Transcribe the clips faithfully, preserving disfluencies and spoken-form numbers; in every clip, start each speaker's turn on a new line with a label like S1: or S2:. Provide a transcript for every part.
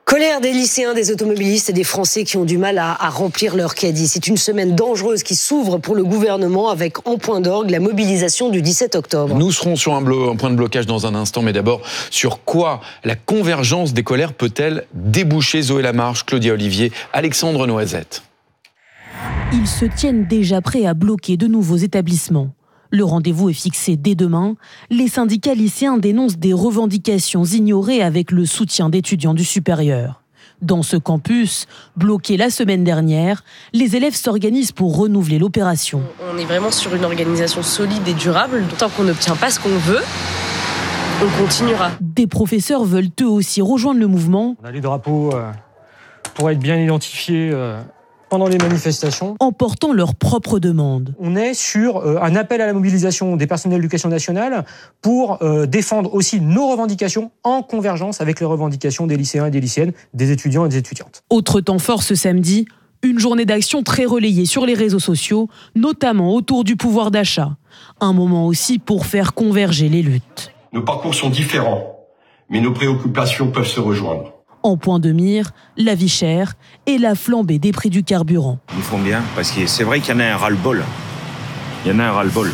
S1: Colère des lycéens, des automobilistes et des Français qui ont du mal à, à remplir leur caddie. C'est une semaine dangereuse qui s'ouvre pour le gouvernement avec en point d'orgue la mobilisation du dix-sept octobre.
S2: Nous serons sur un, blo- un point de blocage dans un instant, mais d'abord, sur quoi la convergence des colères peut-elle déboucher? Zoé Lamarche, Claudia Olivier, Alexandre Noisette.
S3: Ils se tiennent déjà prêts à bloquer de nouveaux établissements. Le rendez-vous est fixé dès demain. Les syndicats lycéens dénoncent des revendications ignorées avec le soutien d'étudiants du supérieur. Dans ce campus, bloqué la semaine dernière, les élèves s'organisent pour renouveler l'opération.
S4: On est vraiment sur une organisation solide et durable. Tant qu'on n'obtient pas ce qu'on veut, on continuera.
S3: Des professeurs veulent eux aussi rejoindre le mouvement.
S5: On a les drapeaux euh, pour être bien identifiés euh, pendant les manifestations.
S3: En portant leurs propres demandes.
S5: On est sur euh, un appel à la mobilisation des personnels de l'éducation nationale pour euh, défendre aussi nos revendications en convergence avec les revendications des lycéens et des lycéennes, des étudiants et des étudiantes.
S3: Autre temps fort ce samedi, une journée d'action très relayée sur les réseaux sociaux, notamment autour du pouvoir d'achat. Un moment aussi pour faire converger les luttes.
S6: Nos parcours sont différents, mais nos préoccupations peuvent se rejoindre.
S3: En point de mire, la vie chère et la flambée des prix du carburant.
S7: Ils font bien, parce que c'est vrai qu'il y en a un ras-le-bol. Il y en a un ras-le-bol.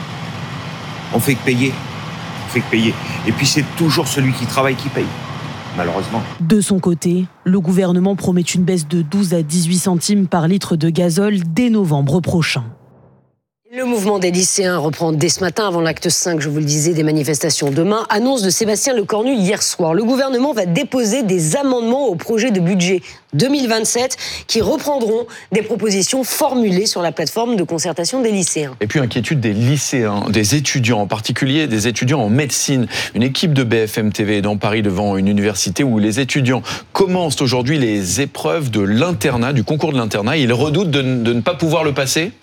S7: On fait que payer. On fait que payer. Et puis c'est toujours celui qui travaille qui paye, malheureusement.
S3: De son côté, le gouvernement promet une baisse de douze à dix-huit centimes par litre de gazole dès novembre prochain.
S1: Le mouvement des lycéens reprend dès ce matin, avant l'acte cinq, je vous le disais, des manifestations demain. Annonce de Sébastien Lecornu hier soir. Le gouvernement va déposer des amendements au projet de budget deux mille vingt-sept qui reprendront des propositions formulées sur la plateforme de concertation des lycéens.
S2: Et puis inquiétude des lycéens, des étudiants, en particulier des étudiants en médecine. Une équipe de B F M T V est dans Paris devant une université où les étudiants commencent aujourd'hui les épreuves de l'internat, du concours de l'internat. Ils redoutent de, de ne pas pouvoir le passer.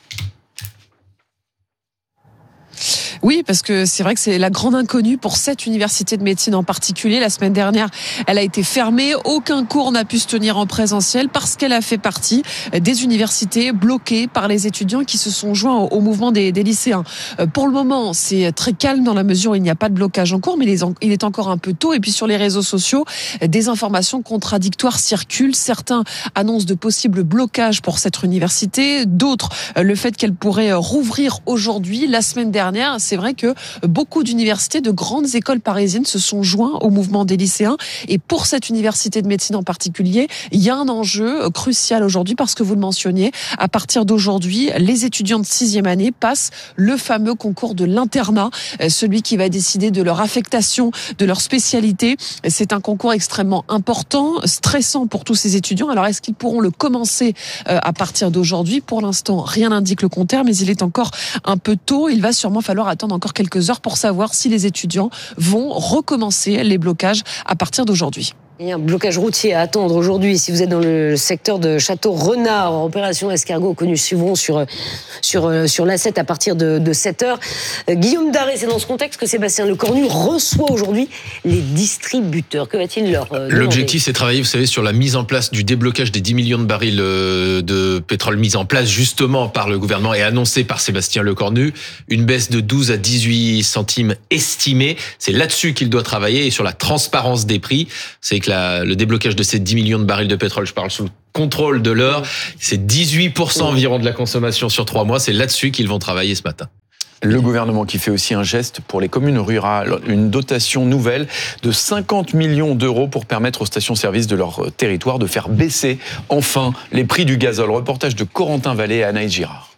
S8: Oui, parce que c'est vrai que c'est la grande inconnue pour cette université de médecine en particulier. La semaine dernière, elle a été fermée. Aucun cours n'a pu se tenir en présentiel parce qu'elle a fait partie des universités bloquées par les étudiants qui se sont joints au mouvement des, des lycéens. Pour le moment, c'est très calme dans la mesure où il n'y a pas de blocage en cours, mais il est encore un peu tôt. Et puis sur les réseaux sociaux, des informations contradictoires circulent. Certains annoncent de possibles blocages pour cette université. D'autres, le fait qu'elle pourrait rouvrir aujourd'hui. La semaine dernière, c'est vrai que beaucoup d'universités, de grandes écoles parisiennes se sont joints au mouvement des lycéens. Et pour cette université de médecine en particulier, il y a un enjeu crucial aujourd'hui parce que vous le mentionniez, à partir d'aujourd'hui, les étudiants de sixième année passent le fameux concours de l'internat, celui qui va décider de leur affectation, de leur spécialité. C'est un concours extrêmement important, stressant pour tous ces étudiants. Alors, est-ce qu'ils pourront le commencer à partir d'aujourd'hui? Pour l'instant, rien n'indique le contraire, mais il est encore un peu tôt. Il va sûrement falloir attendre encore quelques heures pour savoir si les étudiants vont recommencer les blocages à partir d'aujourd'hui.
S1: Il y a un blocage routier à attendre aujourd'hui. Si vous êtes dans le secteur de Château-Renard, opération escargot que nous suivrons sur, sur, sur l'A sept à partir de, de sept heures. Guillaume Daré, c'est dans ce contexte que Sébastien Lecornu reçoit aujourd'hui les distributeurs. Que va-t-il leur demander ?
S9: L'objectif, c'est de travailler, vous savez, sur la mise en place du déblocage des dix millions de barils de pétrole mis en place justement par le gouvernement et annoncé par Sébastien Lecornu. Une baisse de douze à dix-huit centimes estimée. C'est là-dessus qu'il doit travailler et sur la transparence des prix. C'est que La, le déblocage de ces dix millions de barils de pétrole, je parle sous le contrôle de l'heure, c'est dix-huit pour cent environ de la consommation sur trois mois. C'est là-dessus qu'ils vont travailler ce matin.
S2: Le gouvernement qui fait aussi un geste pour les communes rurales, une dotation nouvelle de cinquante millions d'euros pour permettre aux stations-service de leur territoire de faire baisser enfin les prix du gazole. Reportage de Corentin Vallée et Anaïs Girard.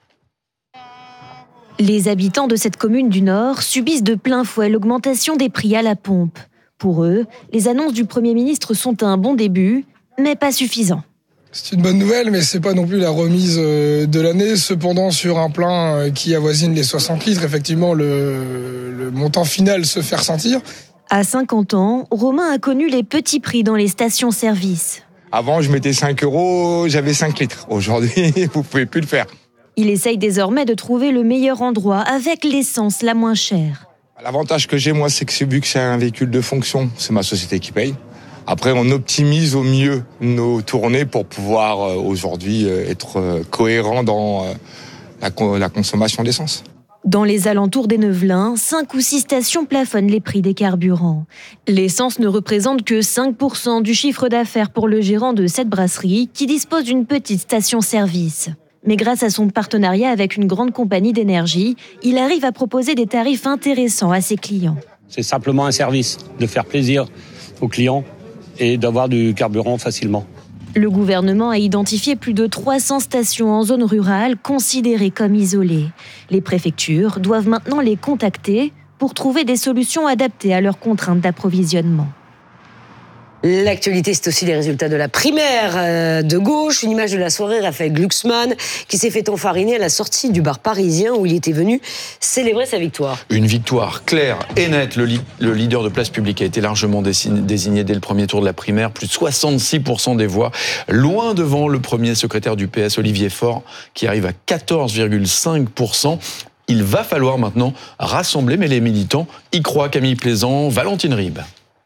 S10: Les habitants de cette commune du Nord subissent de plein fouet l'augmentation des prix à la pompe. Pour eux, les annonces du Premier ministre sont un bon début, mais pas suffisant.
S11: C'est une bonne nouvelle, mais c'est pas non plus la remise de l'année. Cependant, sur un plein qui avoisine les soixante litres, effectivement, le, le montant final se fait ressentir.
S10: À cinquante ans, Romain a connu les petits prix dans les stations-service.
S12: Avant, je mettais cinq euros, j'avais cinq litres. Aujourd'hui, vous pouvez plus le faire.
S10: Il essaye désormais de trouver le meilleur endroit avec l'essence la moins chère.
S12: L'avantage que j'ai, moi, c'est que vu que c'est un véhicule de fonction, c'est ma société qui paye. Après, on optimise au mieux nos tournées pour pouvoir euh, aujourd'hui euh, être euh, cohérent dans euh, la, la consommation d'essence.
S10: Dans les alentours des Neuvelins, cinq ou six stations plafonnent les prix des carburants. L'essence ne représente que cinq pour cent du chiffre d'affaires pour le gérant de cette brasserie qui dispose d'une petite station-service. Mais grâce à son partenariat avec une grande compagnie d'énergie, il arrive à proposer des tarifs intéressants à ses clients.
S13: C'est simplement un service, de faire plaisir aux clients et d'avoir du carburant facilement.
S10: Le gouvernement a identifié plus de trois cents stations en zone rurale considérées comme isolées. Les préfectures doivent maintenant les contacter pour trouver des solutions adaptées à leurs contraintes d'approvisionnement.
S1: L'actualité, c'est aussi les résultats de la primaire de gauche. Une image de la soirée, Raphaël Glucksmann, qui s'est fait enfariner à la sortie du bar parisien où il était venu célébrer sa victoire.
S2: Une victoire claire et nette. Le, li- le leader de Place Publique a été largement désigné, désigné dès le premier tour de la primaire. Plus de soixante-six pour cent des voix. Loin devant le premier secrétaire du P S, Olivier Faure, qui arrive à quatorze virgule cinq pour cent. Il va falloir maintenant rassembler, mais les militants y croient. Camille Plaisant, Valentine Ribes.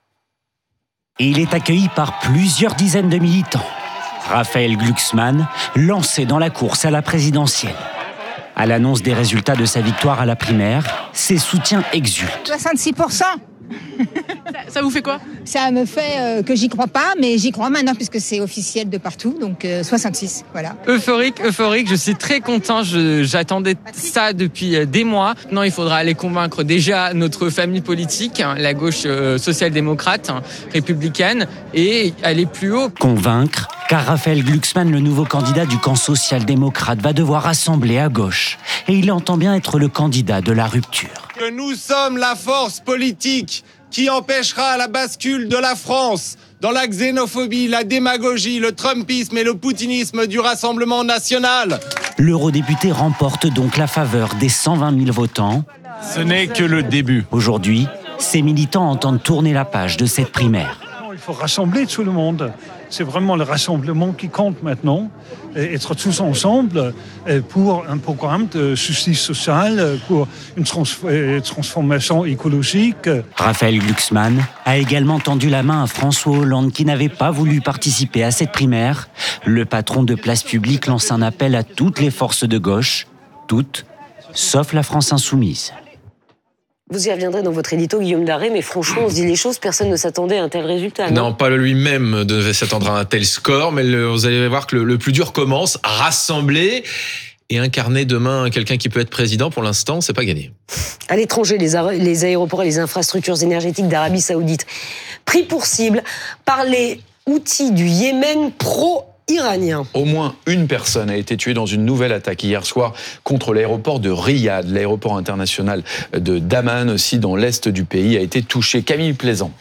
S14: Et il est accueilli par plusieurs dizaines de militants. Raphaël Glucksmann, lancé dans la course à la présidentielle. À l'annonce des résultats de sa victoire à la primaire, ses soutiens exultent.
S15: soixante-six pour cent.
S8: Ça, ça vous fait quoi?
S15: Ça me fait euh, que j'y crois pas, mais j'y crois maintenant puisque c'est officiel de partout, donc euh, soixante-six, voilà.
S16: Euphorique, euphorique, je suis très content, je, j'attendais ça depuis des mois. Maintenant, il faudra aller convaincre déjà notre famille politique, la gauche euh, social-démocrate, républicaine, et aller plus haut.
S14: Convaincre, car Raphaël Glucksmann, le nouveau candidat du camp social-démocrate, va devoir rassembler à gauche. Et il entend bien être le candidat de la rupture.
S17: Que nous sommes la force politique qui empêchera la bascule de la France dans la xénophobie, la démagogie, le trumpisme et le poutinisme du Rassemblement national.
S14: L'eurodéputé remporte donc la faveur des cent vingt mille votants.
S17: Ce n'est que le début.
S14: Aujourd'hui, ces militants entendent tourner la page de cette primaire.
S18: Il faut rassembler tout le monde. C'est vraiment le rassemblement qui compte maintenant. Et être tous ensemble pour un programme de justice sociale, pour une transformation écologique.
S14: Raphaël Glucksmann a également tendu la main à François Hollande qui n'avait pas voulu participer à cette primaire. Le patron de Place Publique lance un appel à toutes les forces de gauche, toutes, sauf la France insoumise.
S1: Vous y reviendrez dans votre édito, Guillaume Darré, mais franchement, on se dit les choses, personne ne s'attendait à un tel résultat. Non,
S9: non pas lui-même ne devait s'attendre à un tel score, mais le, vous allez voir que le, le plus dur commence, rassembler et incarner demain quelqu'un qui peut être président. Pour l'instant, c'est pas gagné.
S1: À l'étranger, les, a- les aéroports et les infrastructures énergétiques d'Arabie Saoudite, pris pour cible par les Houthis du Yémen pro iranien.
S2: Au moins une personne a été tuée dans une nouvelle attaque hier soir contre l'aéroport de Riyad. L'aéroport international de Daman, aussi dans l'est du pays, a été touché. Camille Plaisant.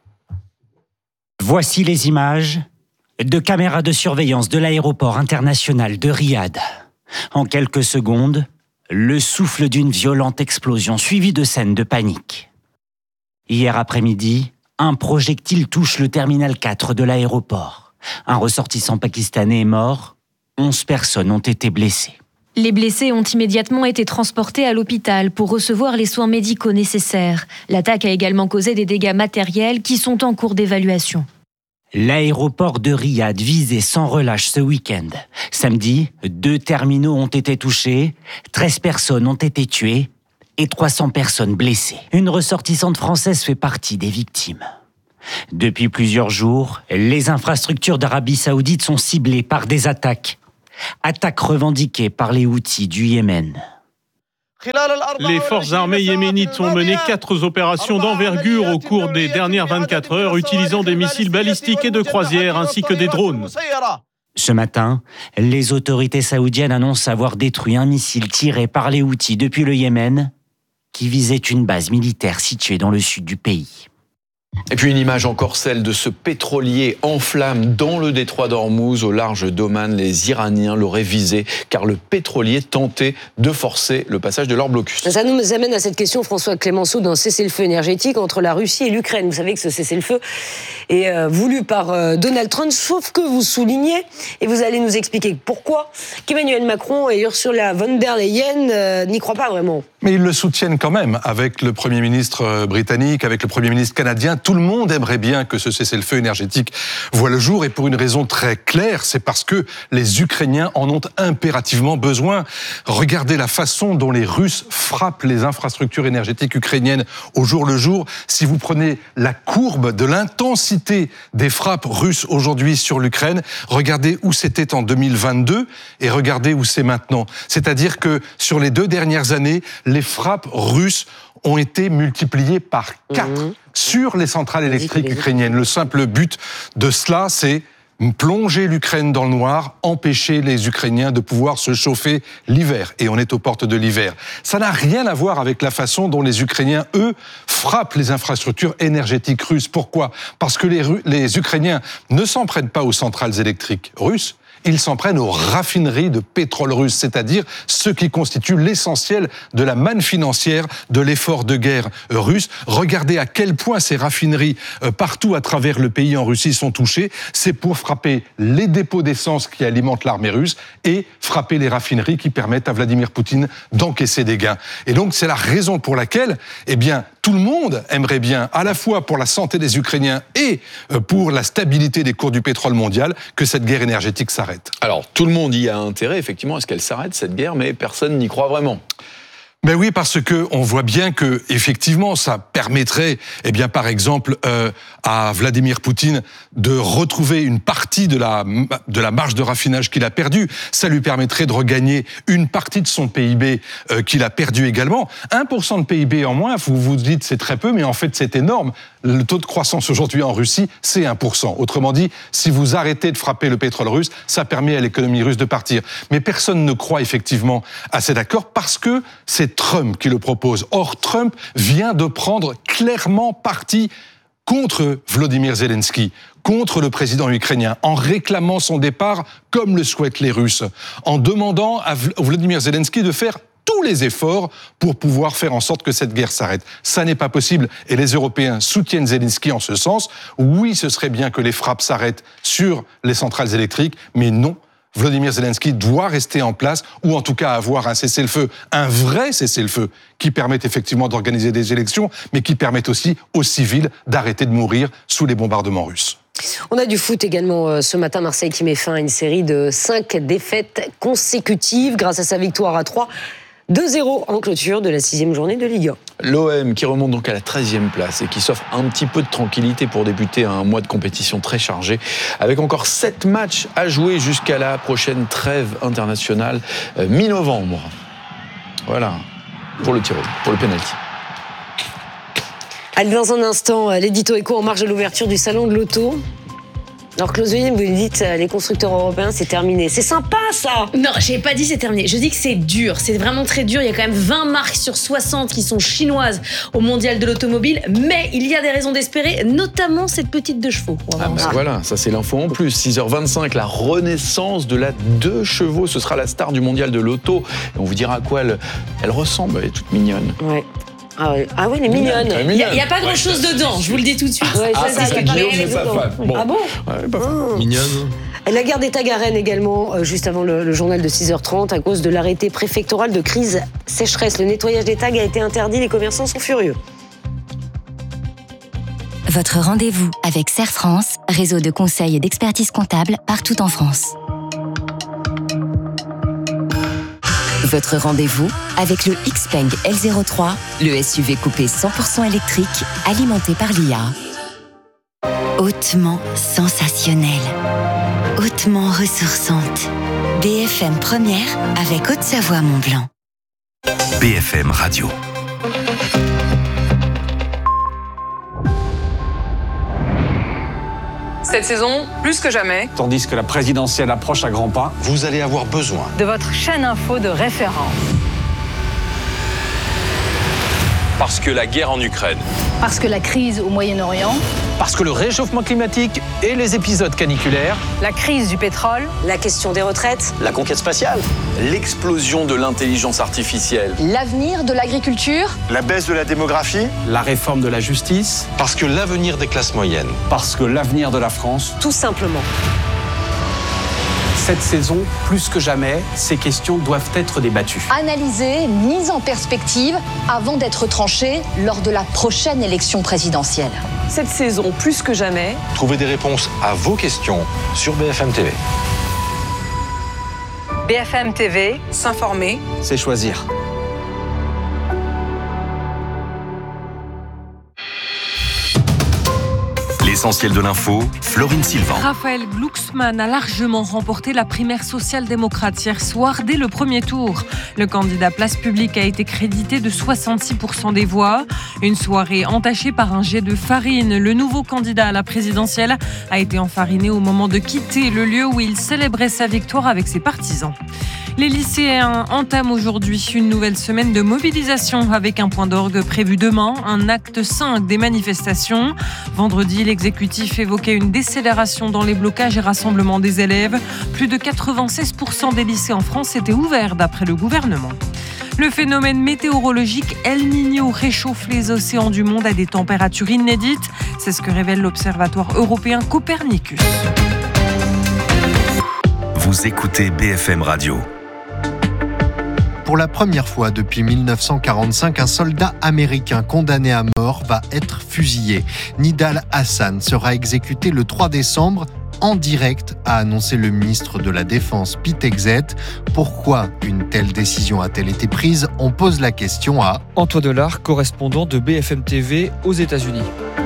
S14: Voici les images de caméras de surveillance de l'aéroport international de Riyad. En quelques secondes, le souffle d'une violente explosion suivie de scènes de panique. Hier après-midi, un projectile touche le terminal quatre de l'aéroport. Un ressortissant pakistanais est mort, onze personnes ont été blessées.
S10: Les blessés ont immédiatement été transportés à l'hôpital pour recevoir les soins médicaux nécessaires. L'attaque a également causé des dégâts matériels qui sont en cours d'évaluation.
S14: L'aéroport de Riyad visé sans relâche ce week-end. Samedi, deux terminaux ont été touchés, treize personnes ont été tuées et trois cents personnes blessées. Une ressortissante française fait partie des victimes. Depuis plusieurs jours, les infrastructures d'Arabie Saoudite sont ciblées par des attaques. Attaques revendiquées par les Houthis du Yémen.
S19: Les forces armées yéménites ont mené quatre opérations d'envergure au cours des dernières vingt-quatre heures, utilisant des missiles balistiques et de croisière ainsi que des drones.
S14: Ce matin, les autorités saoudiennes annoncent avoir détruit un missile tiré par les Houthis depuis le Yémen, qui visait une base militaire située dans le sud du pays.
S2: Et puis une image encore, celle de ce pétrolier en flammes dans le détroit d'Ormuz, au large d'Oman. Les Iraniens l'auraient visé car le pétrolier tentait de forcer le passage de leur blocus.
S1: Ça nous amène à cette question, François Clémenceau, d'un cessez-le-feu énergétique entre la Russie et l'Ukraine. Vous savez que ce cessez-le-feu est euh, voulu par euh, Donald Trump, sauf que vous soulignez, et vous allez nous expliquer pourquoi, qu'Emmanuel Macron et Ursula von der Leyen euh, n'y croient pas vraiment.
S20: Mais ils le soutiennent quand même, avec le Premier ministre britannique, avec le Premier ministre canadien. tout le monde aimerait bien que ce cessez-le-feu énergétique voit le jour, et pour une raison très claire, c'est parce que les Ukrainiens en ont impérativement besoin. Regardez la façon dont les Russes frappent les infrastructures énergétiques ukrainiennes au jour le jour. Si vous prenez la courbe de l'intensité des frappes russes aujourd'hui sur l'Ukraine, regardez où c'était en deux mille vingt-deux et regardez où c'est maintenant. C'est-à-dire que sur les deux dernières années, les frappes russes ont été multipliées par quatre mmh. sur les centrales électriques ukrainiennes. Le simple but de cela, c'est plonger l'Ukraine dans le noir, empêcher les Ukrainiens de pouvoir se chauffer l'hiver. Et on est aux portes de l'hiver. Ça n'a rien à voir avec la façon dont les Ukrainiens, eux, frappent les infrastructures énergétiques russes. Pourquoi ? Parce que les, les Ukrainiens ne s'en prennent pas aux centrales électriques russes, ils s'en prennent aux raffineries de pétrole russe, c'est-à-dire ce qui constitue l'essentiel de la manne financière de l'effort de guerre russe. Regardez à quel point ces raffineries, euh, partout à travers le pays en Russie, sont touchées. C'est pour frapper les dépôts d'essence qui alimentent l'armée russe et frapper les raffineries qui permettent à Vladimir Poutine d'encaisser des gains. Et donc, c'est la raison pour laquelle, eh bien, tout le monde aimerait bien, à la fois pour la santé des Ukrainiens et pour la stabilité des cours du pétrole mondial, que cette guerre énergétique s'arrête.
S2: Alors, tout le monde y a intérêt, effectivement, à ce qu'elle s'arrête, cette guerre, mais personne n'y croit vraiment.
S20: Ben oui, parce que on voit bien que effectivement, ça permettrait, eh bien, par exemple, euh, à Vladimir Poutine de retrouver une partie de la de la marge de raffinage qu'il a perdue. Ça lui permettrait de regagner une partie de son P I B euh, qu'il a perdu également. un pour cent de P I B en moins, vous vous dites c'est très peu, mais en fait c'est énorme. Le taux de croissance aujourd'hui en Russie, c'est un pour cent. Autrement dit, si vous arrêtez de frapper le pétrole russe, ça permet à l'économie russe de partir. Mais personne ne croit effectivement à cet accord parce que c'est Trump qui le propose. Or, Trump vient de prendre clairement parti contre Volodymyr Zelensky, contre le président ukrainien, en réclamant son départ comme le souhaitent les Russes, en demandant à Volodymyr Zelensky de faire tous les efforts pour pouvoir faire en sorte que cette guerre s'arrête. Ça n'est pas possible et les Européens soutiennent Zelensky en ce sens. Oui, ce serait bien que les frappes s'arrêtent sur les centrales électriques, mais non, Volodymyr Zelensky doit rester en place ou en tout cas avoir un cessez-le-feu, un vrai cessez-le-feu qui permette effectivement d'organiser des élections, mais qui permette aussi aux civils d'arrêter de mourir sous les bombardements russes.
S1: On a du foot également ce matin. Marseille qui met fin à une série de cinq défaites consécutives grâce à sa victoire à trois. deux zéro en clôture de la sixième journée de Ligue un.
S2: L'O M qui remonte donc à la treizième place et qui s'offre un petit peu de tranquillité pour débuter un mois de compétition très chargé, avec encore sept matchs à jouer jusqu'à la prochaine trêve internationale euh, mi-novembre. Voilà, pour le tir, pour le pénalty.
S1: Allez, dans un instant, l'édito éco en marge de l'ouverture du salon de l'auto. Alors Claude, vous lui dites, les constructeurs européens, c'est terminé. C'est sympa, ça!
S21: Non, j'ai pas dit c'est terminé. Je dis que c'est dur. C'est vraiment très dur. Il y a quand même vingt marques sur soixante qui sont chinoises au mondial de l'automobile. Mais il y a des raisons d'espérer, notamment cette petite deux chevaux.
S2: Ah bah voilà, ça c'est l'info en plus. six heures vingt-cinq, la renaissance de la deux chevaux. Ce sera la star du mondial de l'auto. Et on vous dira à quoi elle, elle ressemble. Elle est toute mignonne.
S1: Ouais. Ah oui, ah oui, elle est mignonne.
S21: Il n'y a, a pas grand chose ouais, dedans, je vous le dis tout de suite.
S1: Ouais,
S21: ah,
S1: ça, ça, ça,
S21: Guillaume
S1: n'est pas fan. Bon. Ah bon
S2: ouais, pas fan. Mignonne.
S1: La gare des tags à Rennes également, euh, juste avant le, le journal de six heures trente, à cause de l'arrêté préfectoral de crise sécheresse. Le nettoyage des tags a été interdit, les commerçants sont furieux.
S22: Votre rendez-vous avec Serre France, réseau de conseils et d'expertise comptable partout en France. Votre rendez-vous avec le Xpeng L zéro trois, le S U V coupé cent pour cent électrique, alimenté par l'I A. Hautement sensationnelle, hautement ressourçante. B F M Première avec Haute-Savoie Mont-Blanc.
S23: B F M Radio.
S24: Cette saison, plus que jamais,
S25: tandis que la présidentielle approche à grands pas,
S23: vous allez avoir besoin
S24: de votre chaîne info de référence.
S26: Parce que la guerre en Ukraine.
S24: Parce que la crise au Moyen-Orient.
S25: Parce que le réchauffement climatique et les épisodes caniculaires.
S24: La crise du pétrole.
S1: La question des retraites.
S23: La conquête spatiale.
S26: L'explosion de l'intelligence artificielle.
S24: L'avenir de l'agriculture.
S23: La baisse de la démographie.
S25: La réforme de la justice.
S23: Parce que l'avenir des classes moyennes.
S25: Parce que l'avenir de la France.
S1: Tout simplement.
S3: Cette saison, plus que jamais, ces questions doivent être débattues.
S24: Analysée, mise en perspective avant d'être tranchée lors de la prochaine élection présidentielle.
S4: Cette saison, plus que jamais,
S23: trouvez des réponses à vos questions sur B F M T V.
S24: B F M T V, s'informer,
S3: c'est choisir.
S23: L'essentiel de l'info, Florine Sylvain.
S5: Raphaël Glucksmann a largement remporté la primaire social-démocrate hier soir dès le premier tour. Le candidat Place Publique a été crédité de soixante-six pour cent des voix. Une soirée entachée par un jet de farine. Le nouveau candidat à la présidentielle a été enfariné au moment de quitter le lieu où il célébrait sa victoire avec ses partisans. Les lycéens entament aujourd'hui une nouvelle semaine de mobilisation avec un point d'orgue prévu demain, un acte cinq des manifestations. Vendredi, l'exécutif évoquait une décélération dans les blocages et rassemblements des élèves. Plus de quatre-vingt-seize pour cent des lycées en France étaient ouverts d'après le gouvernement. Le phénomène météorologique El Niño réchauffe les océans du monde à des températures inédites. C'est ce que révèle l'Observatoire européen Copernicus.
S23: Vous écoutez B F M Radio.
S6: Pour la première fois depuis mille neuf cent quarante-cinq, un soldat américain condamné à mort va être fusillé. Nidal Hasan sera exécuté le trois décembre en direct, a annoncé le ministre de la Défense Pete Hegseth. Pourquoi une telle décision a-t-elle été prise ? On pose la question à
S7: Antoine Delard, correspondant de B F M T V aux États-Unis.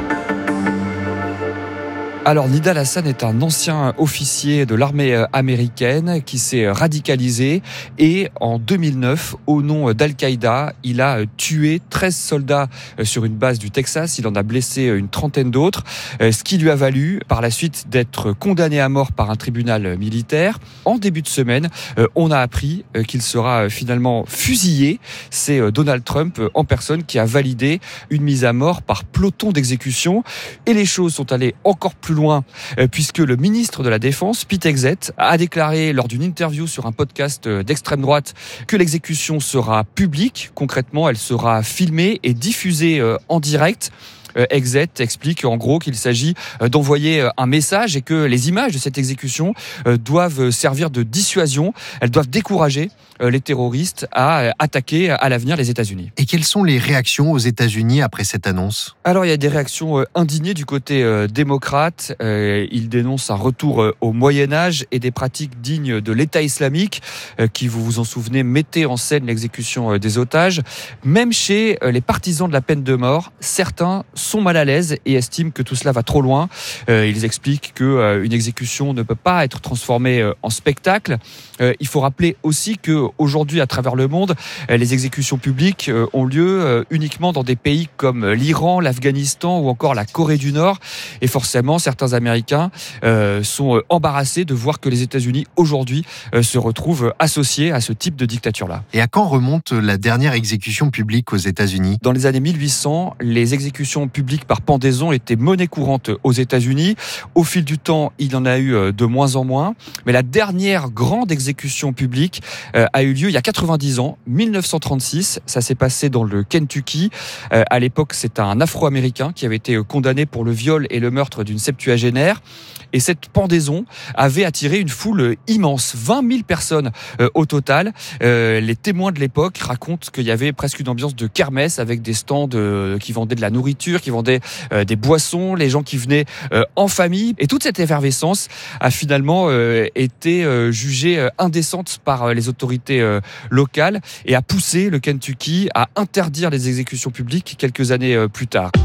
S7: Alors, Nidal Hasan est un ancien officier de l'armée américaine qui s'est radicalisé et en deux mille neuf, au nom d'Al-Qaïda, il a tué treize soldats sur une base du Texas. Il en a blessé une trentaine d'autres, ce qui lui a valu par la suite d'être condamné à mort par un tribunal militaire. En début de semaine, on a appris qu'il sera finalement fusillé. C'est Donald Trump en personne qui a validé une mise à mort par peloton d'exécution. Et les choses sont allées encore plus loin, puisque le ministre de la Défense, Pete Hegseth, a déclaré lors d'une interview sur un podcast d'extrême droite que l'exécution sera publique. Concrètement, elle sera filmée et diffusée en direct. Hegseth explique en gros qu'il s'agit d'envoyer un message et que les images de cette exécution doivent servir de dissuasion. Elles doivent décourager les terroristes à attaquer à l'avenir les États-Unis.
S6: Et quelles sont les réactions aux États-Unis après cette annonce ?
S7: Alors il y a des réactions indignées du côté démocrate. Ils dénoncent un retour au Moyen-Âge et des pratiques dignes de l'État islamique qui, vous vous en souvenez, mettaient en scène l'exécution des otages. Même chez les partisans de la peine de mort, certains sont mal à l'aise et estiment que tout cela va trop loin. Euh, ils expliquent qu'une euh, exécution ne peut pas être transformée euh, en spectacle. Euh, il faut rappeler aussi qu'aujourd'hui, à travers le monde, euh, les exécutions publiques euh, ont lieu euh, uniquement dans des pays comme l'Iran, l'Afghanistan ou encore la Corée du Nord. Et forcément, certains Américains euh, sont embarrassés de voir que les États-Unis, aujourd'hui, euh, se retrouvent associés à ce type de dictature-là.
S6: Et à quand remonte la dernière exécution publique aux États-Unis ?
S7: Dans les années mille huit cents, les exécutions publiques par pendaison était monnaie courante aux États-Unis. Au fil du temps, il y en a eu de moins en moins. Mais la dernière grande exécution publique a eu lieu il y a quatre-vingt-dix ans, mille neuf cent trente-six. Ça s'est passé dans le Kentucky. À l'époque, c'est un Afro-Américain qui avait été condamné pour le viol et le meurtre d'une septuagénaire. Et cette pendaison avait attiré une foule immense, vingt mille personnes euh, au total. Euh, les témoins de l'époque racontent qu'il y avait presque une ambiance de kermesse avec des stands euh, qui vendaient de la nourriture, qui vendaient euh, des boissons, les gens qui venaient euh, en famille. Et toute cette effervescence a finalement euh, été euh, jugée euh, indécente par euh, les autorités euh, locales et a poussé le Kentucky à interdire les exécutions publiques quelques années euh, plus tard.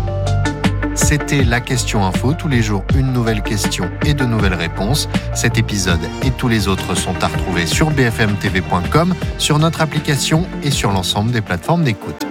S6: C'était la question info. Tous les jours, une nouvelle question et de nouvelles réponses. Cet épisode et tous les autres sont à retrouver sur b f m t v point com, sur notre application et sur l'ensemble des plateformes d'écoute.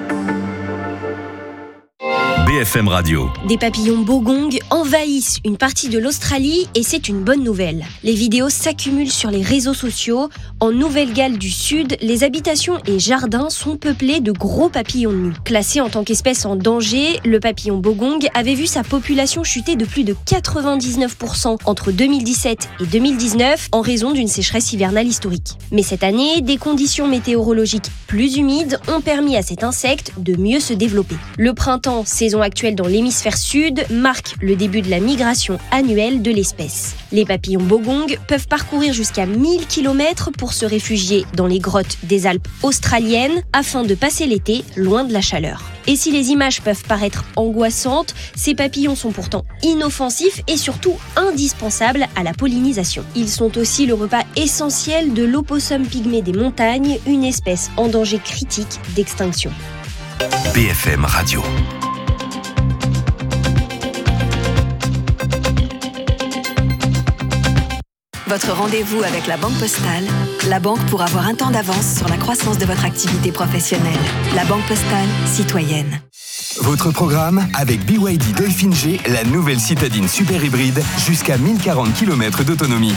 S23: B F M Radio.
S11: Des papillons bogong envahissent une partie de l'Australie et c'est une bonne nouvelle. Les vidéos s'accumulent sur les réseaux sociaux. En Nouvelle-Galles du Sud, les habitations et jardins sont peuplés de gros papillons nus. Classé en tant qu'espèce en danger, le papillon bogong avait vu sa population chuter de plus de quatre-vingt-dix-neuf pour cent entre deux mille dix-sept et deux mille dix-neuf en raison d'une sécheresse hivernale historique. Mais cette année, des conditions météorologiques plus humides ont permis à cet insecte de mieux se développer. Le printemps, saison actuelle actuelle dans l'hémisphère sud marque le début de la migration annuelle de l'espèce. Les papillons bogong peuvent parcourir jusqu'à mille kilomètres pour se réfugier dans les grottes des Alpes australiennes afin de passer l'été loin de la chaleur. Et si les images peuvent paraître angoissantes, ces papillons sont pourtant inoffensifs et surtout indispensables à la pollinisation. Ils sont aussi le repas essentiel de l'opossum pygmée des montagnes, une espèce en danger critique d'extinction.
S8: B F M Radio.
S12: Votre rendez-vous avec la Banque Postale, la banque pour avoir un temps d'avance sur la croissance de votre activité professionnelle. La Banque Postale, citoyenne.
S8: Votre programme avec B Y D Dolphin G, la nouvelle citadine super hybride, jusqu'à mille quarante kilomètres d'autonomie.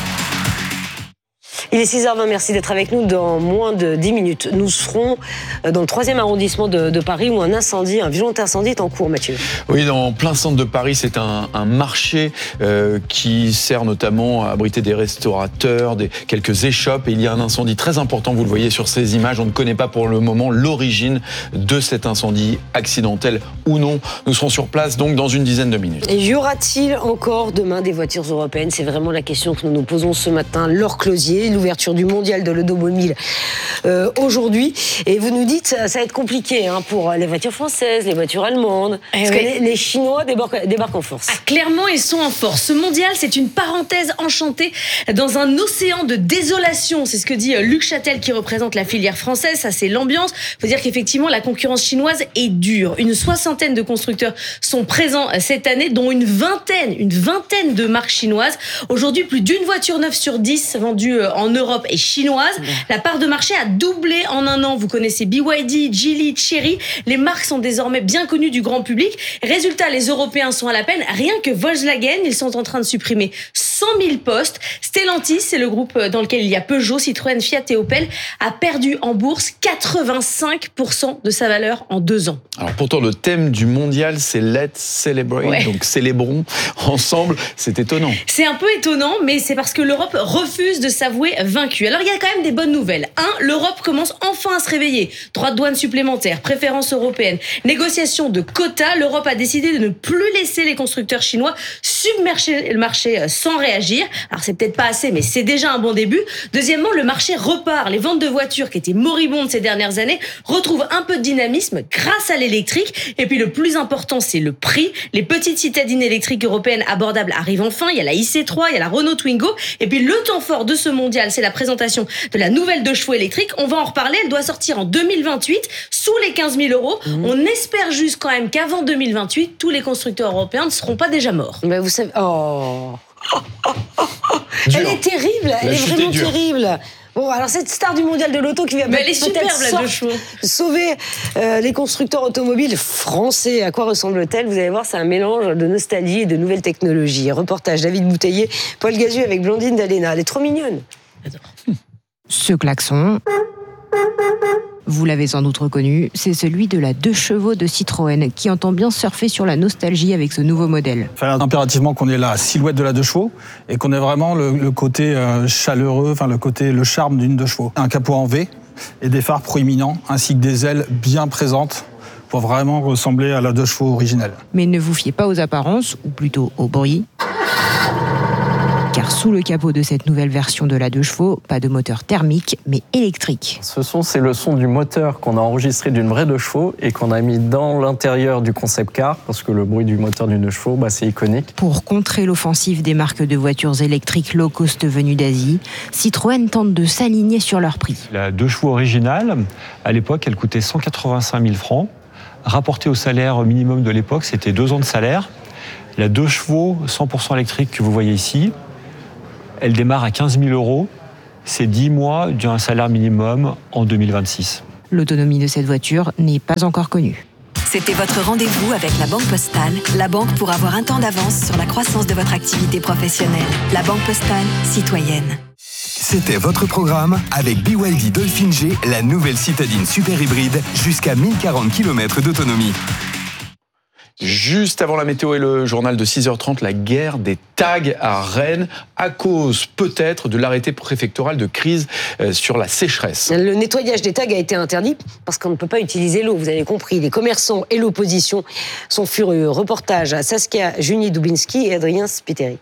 S1: Il est six heures vingt, merci d'être avec nous. Dans moins de dix minutes, nous serons dans le troisième arrondissement de, de Paris où un incendie, un violent incendie est en cours, Mathieu.
S2: Oui, dans plein centre de Paris, c'est un, un marché euh, qui sert notamment à abriter des restaurateurs, des, quelques échoppes. Et il y a un incendie très important, vous le voyez sur ces images. On ne connaît pas pour le moment l'origine de cet incendie, accidentel ou non. Nous serons sur place donc dans une dizaine de minutes.
S1: Et y aura-t-il encore demain des voitures européennes ? C'est vraiment la question que nous nous posons ce matin. Laure Closier, l'ouverture du mondial de l'automobile euh, aujourd'hui. Et vous nous dites, ça, ça va être compliqué hein, pour les voitures françaises, les voitures allemandes. Eh parce oui. que les, les Chinois débarquent, débarquent en force.
S21: Ah, clairement, ils sont en force. Ce mondial, c'est une parenthèse enchantée dans un océan de désolation. C'est ce que dit Luc Châtel qui représente la filière française. Ça, c'est l'ambiance. Il faut dire qu'effectivement, la concurrence chinoise est dure. Une soixantaine de constructeurs sont présents cette année, dont une vingtaine, une vingtaine de marques chinoises. Aujourd'hui, plus d'une voiture neuve sur dix vendue en Europe est chinoise. La part de marché a doublé en un an. Vous connaissez B Y D, Geely, Chery. Les marques sont désormais bien connues du grand public. Résultat, les Européens sont à la peine. Rien que Volkswagen, ils sont en train de supprimer cent mille postes. Stellantis, c'est le groupe dans lequel il y a Peugeot, Citroën, Fiat et Opel, a perdu en bourse quatre-vingt-cinq pour cent de sa valeur en deux ans.
S2: Alors pourtant, le thème du mondial, c'est Let's Celebrate. Ouais. Donc célébrons ensemble. C'est étonnant.
S21: C'est un peu étonnant, mais c'est parce que l'Europe refuse de s'avouer vaincue. Alors il y a quand même des bonnes nouvelles. Un, l'Europe commence enfin à se réveiller. Droits de douane supplémentaires, préférences européennes, négociation de quotas. L'Europe a décidé de ne plus laisser les constructeurs chinois submerger le marché sans réagir. Alors c'est peut-être pas assez, mais c'est déjà un bon début. Deuxièmement, le marché repart. Les ventes de voitures qui étaient moribondes ces dernières années retrouvent un peu de dynamisme grâce à l'électrique. Et puis le plus important, c'est le prix. Les petites citadines électriques européennes abordables arrivent enfin. Il y a la I C trois, il y a la Renault Twingo. Et puis le temps fort de ce mondial, c'est la présentation de la nouvelle deux chevaux électrique. On va en reparler. Elle doit sortir en deux mille vingt-huit sous les quinze mille euros. Mmh. On espère juste quand même qu'avant deux mille vingt-huit, tous les constructeurs européens ne seront pas déjà morts.
S1: Mais vous savez... Oh... Elle est terrible. La Elle est vraiment est terrible. Bon, alors cette star du mondial de l'auto qui vient
S21: mais elle est superbe, la deux chevaux.
S1: sauver euh, les constructeurs automobiles français. À quoi ressemble-t-elle ? Vous allez voir, c'est un mélange de nostalgie et de nouvelles technologies. Reportage David Bouteiller, Paul Gazu avec Blandine Dalena. Elle est trop mignonne.
S13: Ce klaxon, vous l'avez sans doute reconnu, c'est celui de la deux chevaux de Citroën qui entend bien surfer sur la nostalgie avec ce nouveau modèle.
S15: Il fallait impérativement qu'on ait la silhouette de la deux chevaux et qu'on ait vraiment le, le côté euh, chaleureux, enfin le côté, le charme d'une deux chevaux. Un capot en V et des phares proéminents ainsi que des ailes bien présentes pour vraiment ressembler à la deux chevaux originelle.
S13: Mais ne vous fiez pas aux apparences, ou plutôt au bruit. Car sous le capot de cette nouvelle version de la deux chevaux, pas de moteur thermique, mais électrique.
S16: Ce son, c'est le son du moteur qu'on a enregistré d'une vraie deux chevaux et qu'on a mis dans l'intérieur du concept car, parce que le bruit du moteur d'une deux chevaux, bah, c'est iconique.
S13: Pour contrer l'offensive des marques de voitures électriques low cost venues d'Asie, Citroën tente de s'aligner sur leur prix.
S17: La deux chevaux originale, à l'époque, elle coûtait cent quatre-vingt-cinq mille francs. Rapporté au salaire minimum de l'époque, c'était deux ans de salaire. La deux chevaux cent pour cent électrique que vous voyez ici, elle démarre à quinze mille euros. C'est dix mois d'un salaire minimum en deux mille vingt-six.
S13: L'autonomie de cette voiture n'est pas encore connue.
S12: C'était votre rendez-vous avec la Banque Postale, la banque pour avoir un temps d'avance sur la croissance de votre activité professionnelle. La Banque Postale, citoyenne.
S8: C'était votre programme avec B Y D Dolphin G, la nouvelle citadine super hybride, jusqu'à mille quarante kilomètres d'autonomie.
S2: Juste avant la météo et le journal de six heures trente, la guerre des tags à Rennes, à cause peut-être de l'arrêté préfectoral de crise sur la sécheresse.
S1: Le nettoyage des tags a été interdit parce qu'on ne peut pas utiliser l'eau, vous avez compris. Les commerçants et l'opposition sont furieux. Reportage à Saskia Juni-Dubinski et Adrien Spiteri.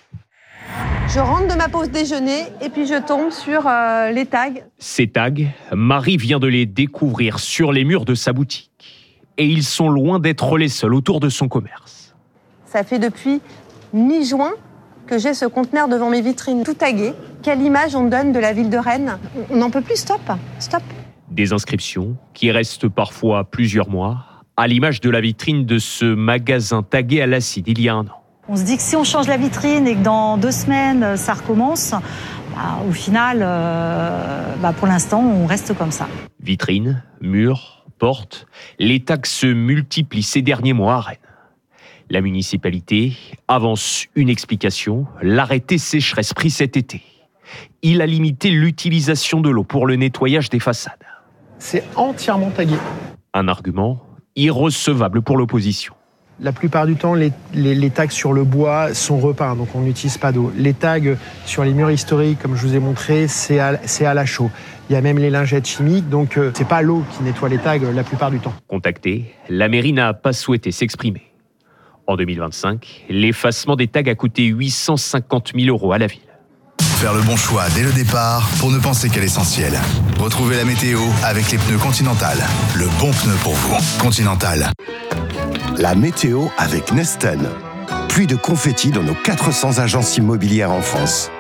S9: Je rentre de ma pause déjeuner et puis je tombe sur euh, les tags.
S10: Ces tags, Marie vient de les découvrir sur les murs de sa boutique. Et ils sont loin d'être les seuls autour de son commerce.
S9: Ça fait depuis mi-juin que j'ai ce conteneur devant mes vitrines tout tagué. Quelle image on donne de la ville de Rennes? On n'en peut plus, stop, stop.
S10: Des inscriptions qui restent parfois plusieurs mois, à l'image de la vitrine de ce magasin tagué à l'acide il y a un an.
S14: On se dit que si on change la vitrine et que dans deux semaines ça recommence, bah, au final, euh, bah, pour l'instant, on reste comme ça.
S10: Vitrine, mur, porte, les tags se multiplient ces derniers mois à Rennes. La municipalité avance une explication, l'arrêté sécheresse pris cet été. Il a limité l'utilisation de l'eau pour le nettoyage des façades.
S18: C'est entièrement tagué.
S10: Un argument irrecevable pour l'opposition.
S18: La plupart du temps, les, les, les tags sur le bois sont repeints, donc on n'utilise pas d'eau. Les tags sur les murs historiques, comme je vous ai montré, c'est à, c'est à la chaux. Il y a même les lingettes chimiques, donc euh, c'est pas l'eau qui nettoie les tags euh, la plupart du temps.
S10: Contacté, la mairie n'a pas souhaité s'exprimer. En deux mille vingt-cinq, l'effacement des tags a coûté huit cent cinquante mille euros à la ville.
S19: Faire le bon choix dès le départ pour ne penser qu'à l'essentiel. Retrouvez la météo avec les pneus Continental. Le bon pneu pour vous. Continental.
S20: La météo avec Nesten. Pluie de confettis dans nos quatre cents agences immobilières en France.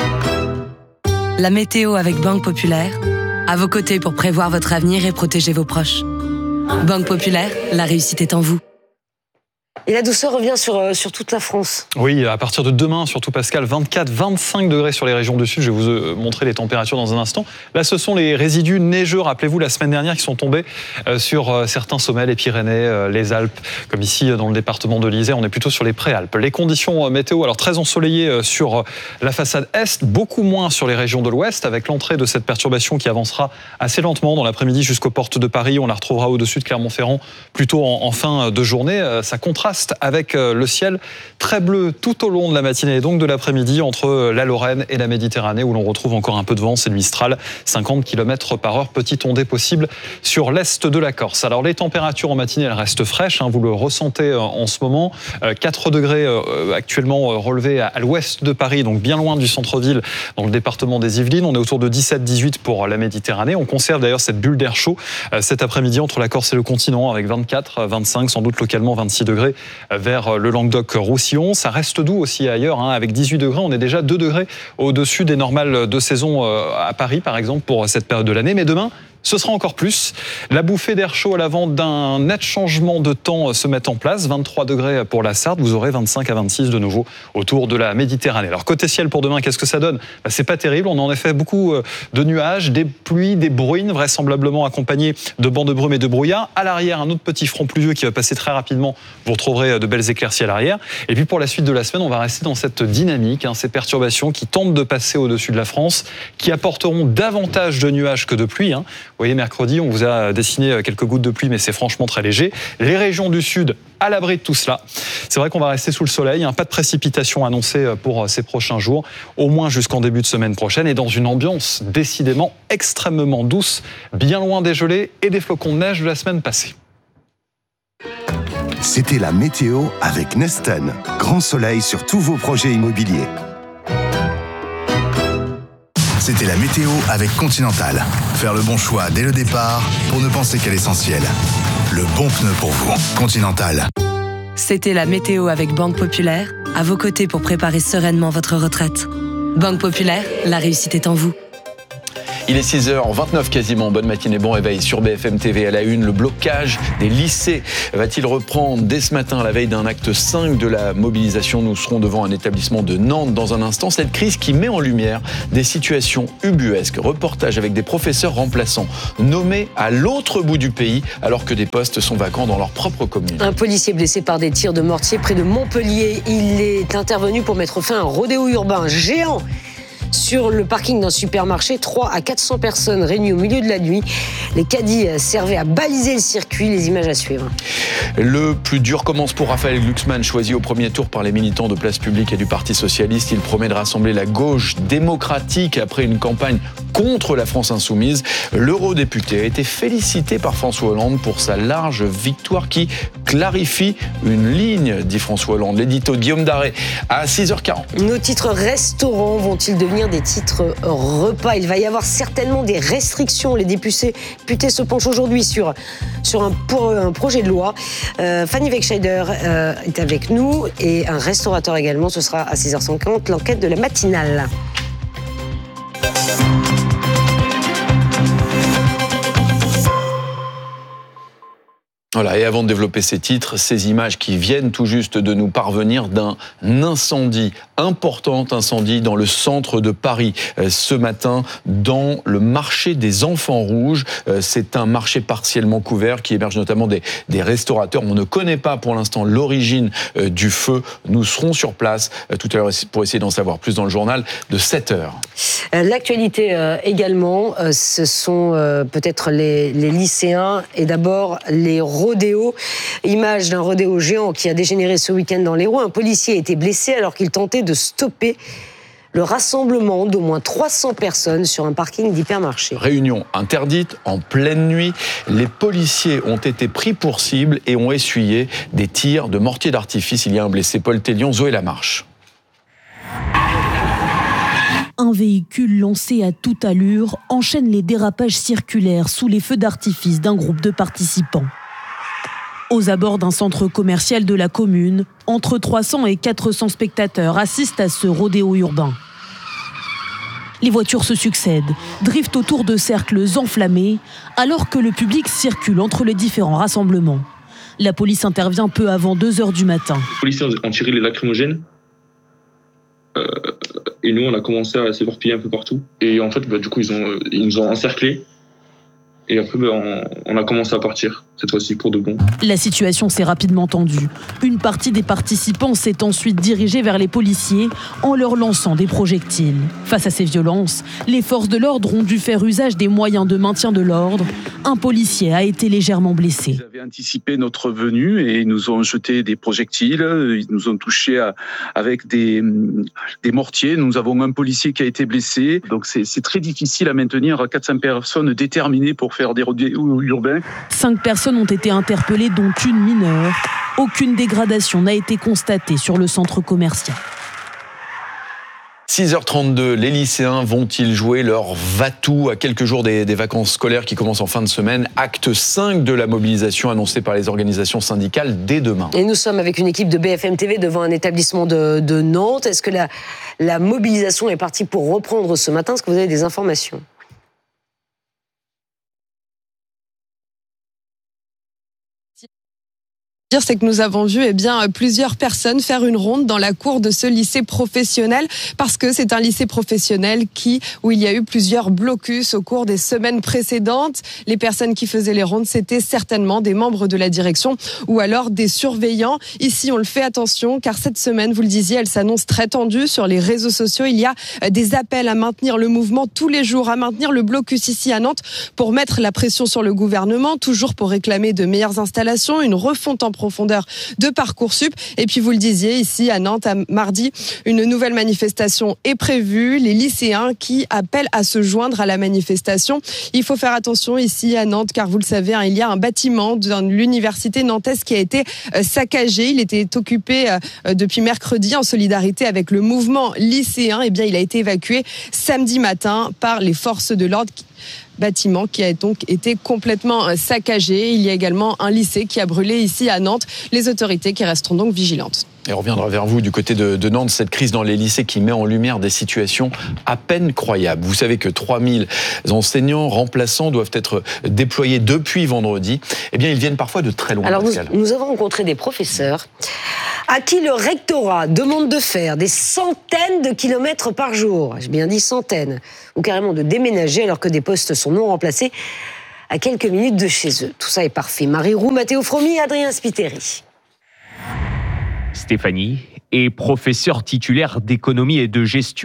S27: La météo avec Banque Populaire. À vos côtés pour prévoir votre avenir et protéger vos proches. Banque Populaire, la réussite est en vous.
S1: Et la douceur revient sur, euh, sur toute la France.
S28: Oui, à partir de demain, surtout Pascal, vingt-quatre à vingt-cinq degrés sur les régions du sud. Je vais vous euh, montrer les températures dans un instant. Là, ce sont les résidus neigeux, rappelez-vous, la semaine dernière, qui sont tombés euh, sur euh, certains sommets, les Pyrénées, euh, les Alpes, comme ici euh, dans le département de l'Isère. On est plutôt sur les préalpes. Les conditions euh, météo, alors très ensoleillées euh, sur euh, la façade est, beaucoup moins sur les régions de l'ouest, avec l'entrée de cette perturbation qui avancera assez lentement dans l'après-midi jusqu'aux portes de Paris. On la retrouvera au-dessus de Clermont-Ferrand plutôt en, en fin de journée. Euh, ça contraste avec le ciel très bleu tout au long de la matinée et donc de l'après-midi entre la Lorraine et la Méditerranée où l'on retrouve encore un peu de vent, c'est le Mistral, cinquante kilomètres par heure, petite ondée possible sur l'est de la Corse. Alors les températures en matinée, elles restent fraîches, hein, vous le ressentez en ce moment, quatre degrés actuellement relevés à l'ouest de Paris, donc bien loin du centre-ville dans le département des Yvelines, on est autour de dix-sept à dix-huit pour la Méditerranée, on conserve d'ailleurs cette bulle d'air chaud cet après-midi entre la Corse et le continent avec vingt-quatre à vingt-cinq, sans doute localement vingt-six degrés vers le Languedoc-Roussillon. Ça reste doux aussi ailleurs, hein, avec dix-huit degrés. On est déjà deux degrés au-dessus des normales de saison à Paris, par exemple, pour cette période de l'année. Mais demain, ce sera encore plus. La bouffée d'air chaud à l'avant d'un net changement de temps se met en place. vingt-trois degrés pour la Sarthe, vous aurez vingt-cinq à vingt-six de nouveau autour de la Méditerranée. Alors côté ciel pour demain, qu'est-ce que ça donne ? Bah, c'est pas terrible, on a en effet beaucoup de nuages, des pluies, des bruines, vraisemblablement accompagnés de bancs de brume et de brouillard. À l'arrière, un autre petit front pluvieux qui va passer très rapidement. Vous retrouverez de belles éclaircies à l'arrière. Et puis pour la suite de la semaine, on va rester dans cette dynamique, hein, ces perturbations qui tentent de passer au-dessus de la France, qui apporteront davantage de nuages que de pluie. Hein. Vous voyez, mercredi, on vous a dessiné quelques gouttes de pluie, mais c'est franchement très léger. Les régions du sud, à l'abri de tout cela. C'est vrai qu'on va rester sous le soleil, hein, pas de précipitations annoncées pour ces prochains jours, au moins jusqu'en début de semaine prochaine, et dans une ambiance décidément extrêmement douce, bien loin des gelées et des flocons de neige de la semaine passée.
S20: C'était la météo avec Nesten. Grand soleil sur tous vos projets immobiliers.
S19: C'était la météo avec Continental. Faire le bon choix dès le départ pour ne penser qu'à l'essentiel. Le bon pneu pour vous. Continental.
S27: C'était la météo avec Banque Populaire, à vos côtés pour préparer sereinement votre retraite. Banque Populaire, la réussite est en vous.
S2: Il est six heures vingt-neuf quasiment, bonne matinée, bon réveil sur B F M T V à la une. Le blocage des lycées va-t-il reprendre dès ce matin à la veille d'un acte cinq de la mobilisation? Nous serons devant un établissement de Nantes dans un instant. Cette crise qui met en lumière des situations ubuesques. Reportage avec des professeurs remplaçants nommés à l'autre bout du pays alors que des postes sont vacants dans leur propre commune.
S1: Un policier blessé par des tirs de mortier près de Montpellier. Il est intervenu pour mettre fin à un rodéo urbain géant sur le parking d'un supermarché. trois à quatre cents personnes réunies au milieu de la nuit. Les caddies servaient à baliser le circuit. Les images à suivre.
S2: Le plus dur commence pour Raphaël Glucksmann, choisi au premier tour par les militants de Place Publique et du Parti Socialiste. Il promet de rassembler la gauche démocratique après une campagne contre la France insoumise. L'eurodéputé a été félicité par François Hollande pour sa large victoire qui clarifie une ligne, dit François Hollande. L'édito de Guillaume Daré à six heures quarante.
S1: Nos titres restaurants vont-ils devenir des titres repas? Il va y avoir certainement des restrictions. Les députés se penchent aujourd'hui sur, sur un, pour un projet de loi. Euh, Fanny Wegscheider euh, est avec nous et un restaurateur également. Ce sera à six heures cinquante, l'enquête de la matinale.
S2: Voilà, et avant de développer ces titres, ces images qui viennent tout juste de nous parvenir d'un incendie, important incendie dans le centre de Paris. Ce matin, dans le marché des Enfants Rouges, c'est un marché partiellement couvert qui héberge notamment des, des restaurateurs. On ne connaît pas pour l'instant l'origine du feu. Nous serons sur place tout à l'heure pour essayer d'en savoir plus dans le journal de sept heures.
S1: L'actualité également, ce sont peut-être les, les lycéens et d'abord les rodéo. Image d'un rodéo géant qui a dégénéré ce week-end dans l'Hérault. Un policier a été blessé alors qu'il tentait de stopper le rassemblement d'au moins trois cents personnes sur un parking d'hypermarché.
S2: Réunion interdite en pleine nuit. Les policiers ont été pris pour cible et ont essuyé des tirs de mortier d'artifice. Il y a un blessé. Paul Tellion, Zoé Lamarche.
S3: Un véhicule lancé à toute allure enchaîne les dérapages circulaires sous les feux d'artifice d'un groupe de participants. Aux abords d'un centre commercial de la commune, entre trois cents et quatre cents spectateurs assistent à ce rodéo urbain. Les voitures se succèdent, driftent autour de cercles enflammés, alors que le public circule entre les différents rassemblements. La police intervient peu avant deux heures du matin.
S4: Les policiers ont tiré les lacrymogènes. Euh, et nous, on a commencé à s'éparpiller un peu partout. Et en fait, bah, du coup, ils, ont, ils nous ont encerclés. Et après, bah, on, on a commencé à partir, cette fois-ci pour de bon.
S3: La situation s'est rapidement tendue. Une partie des participants s'est ensuite dirigée vers les policiers en leur lançant des projectiles. Face à ces violences, les forces de l'ordre ont dû faire usage des moyens de maintien de l'ordre. Un policier a été légèrement blessé.
S5: Ils avaient anticipé notre venue et ils nous ont jeté des projectiles. Ils nous ont touchés à, avec des, des mortiers. Nous avons un policier qui a été blessé. Donc c'est, c'est très difficile à maintenir quatre cents personnes déterminées pour faire des rodéos urbains.
S3: Cinq personnes ont été interpellées, dont une mineure. Aucune dégradation n'a été constatée sur le centre commercial.
S2: six heures trente-deux, les lycéens vont-ils jouer leur va-tout à quelques jours des, des vacances scolaires qui commencent en fin de semaine? Acte cinq de la mobilisation annoncée par les organisations syndicales dès demain.
S1: Et nous sommes avec une équipe de B F M T V devant un établissement de, de Nantes. Est-ce que la, la mobilisation est partie pour reprendre ce matin? Est-ce que vous avez des informations?
S7: C'est que nous avons vu eh bien, plusieurs personnes faire une ronde dans la cour de ce lycée professionnel parce que c'est un lycée professionnel qui, où il y a eu plusieurs blocus au cours des semaines précédentes. Les personnes qui faisaient les rondes, c'était certainement des membres de la direction ou alors des surveillants. Ici, on le fait attention car cette semaine, vous le disiez, elle s'annonce très tendue sur les réseaux sociaux. Il y a des appels à maintenir le mouvement tous les jours, à maintenir le blocus ici à Nantes pour mettre la pression sur le gouvernement, toujours pour réclamer de meilleures installations, une refonte en profondeur de Parcoursup. Et puis vous le disiez, ici à Nantes, à mardi, une nouvelle manifestation est prévue. Les lycéens qui appellent à se joindre à la manifestation. Il faut faire attention ici à Nantes, car vous le savez, hein, il y a un bâtiment de l'université nantaise qui a été euh, saccagé. Il était occupé euh, depuis mercredi en solidarité avec le mouvement lycéen. Et bien, il a été évacué samedi matin par les forces de l'ordre. Bâtiment qui a donc été complètement saccagé. Il y a également un lycée qui a brûlé ici à Nantes. Les autorités qui resteront donc vigilantes.
S2: Et on reviendra vers vous du côté de, de Nantes, cette crise dans les lycées qui met en lumière des situations à peine croyables. Vous savez que trois mille enseignants remplaçants doivent être déployés depuis vendredi. Eh bien, ils viennent parfois de très loin.
S1: Alors, nous, nous avons rencontré des professeurs à qui le rectorat demande de faire des centaines de kilomètres par jour. J'ai bien dit centaines. Ou carrément de déménager alors que des postes sont non remplacés à quelques minutes de chez eux. Tout ça est parfait. Marie Roux, Mathéo Fromy, Adrien Spiteri.
S10: Stéphanie est professeure titulaire d'économie et de gestion.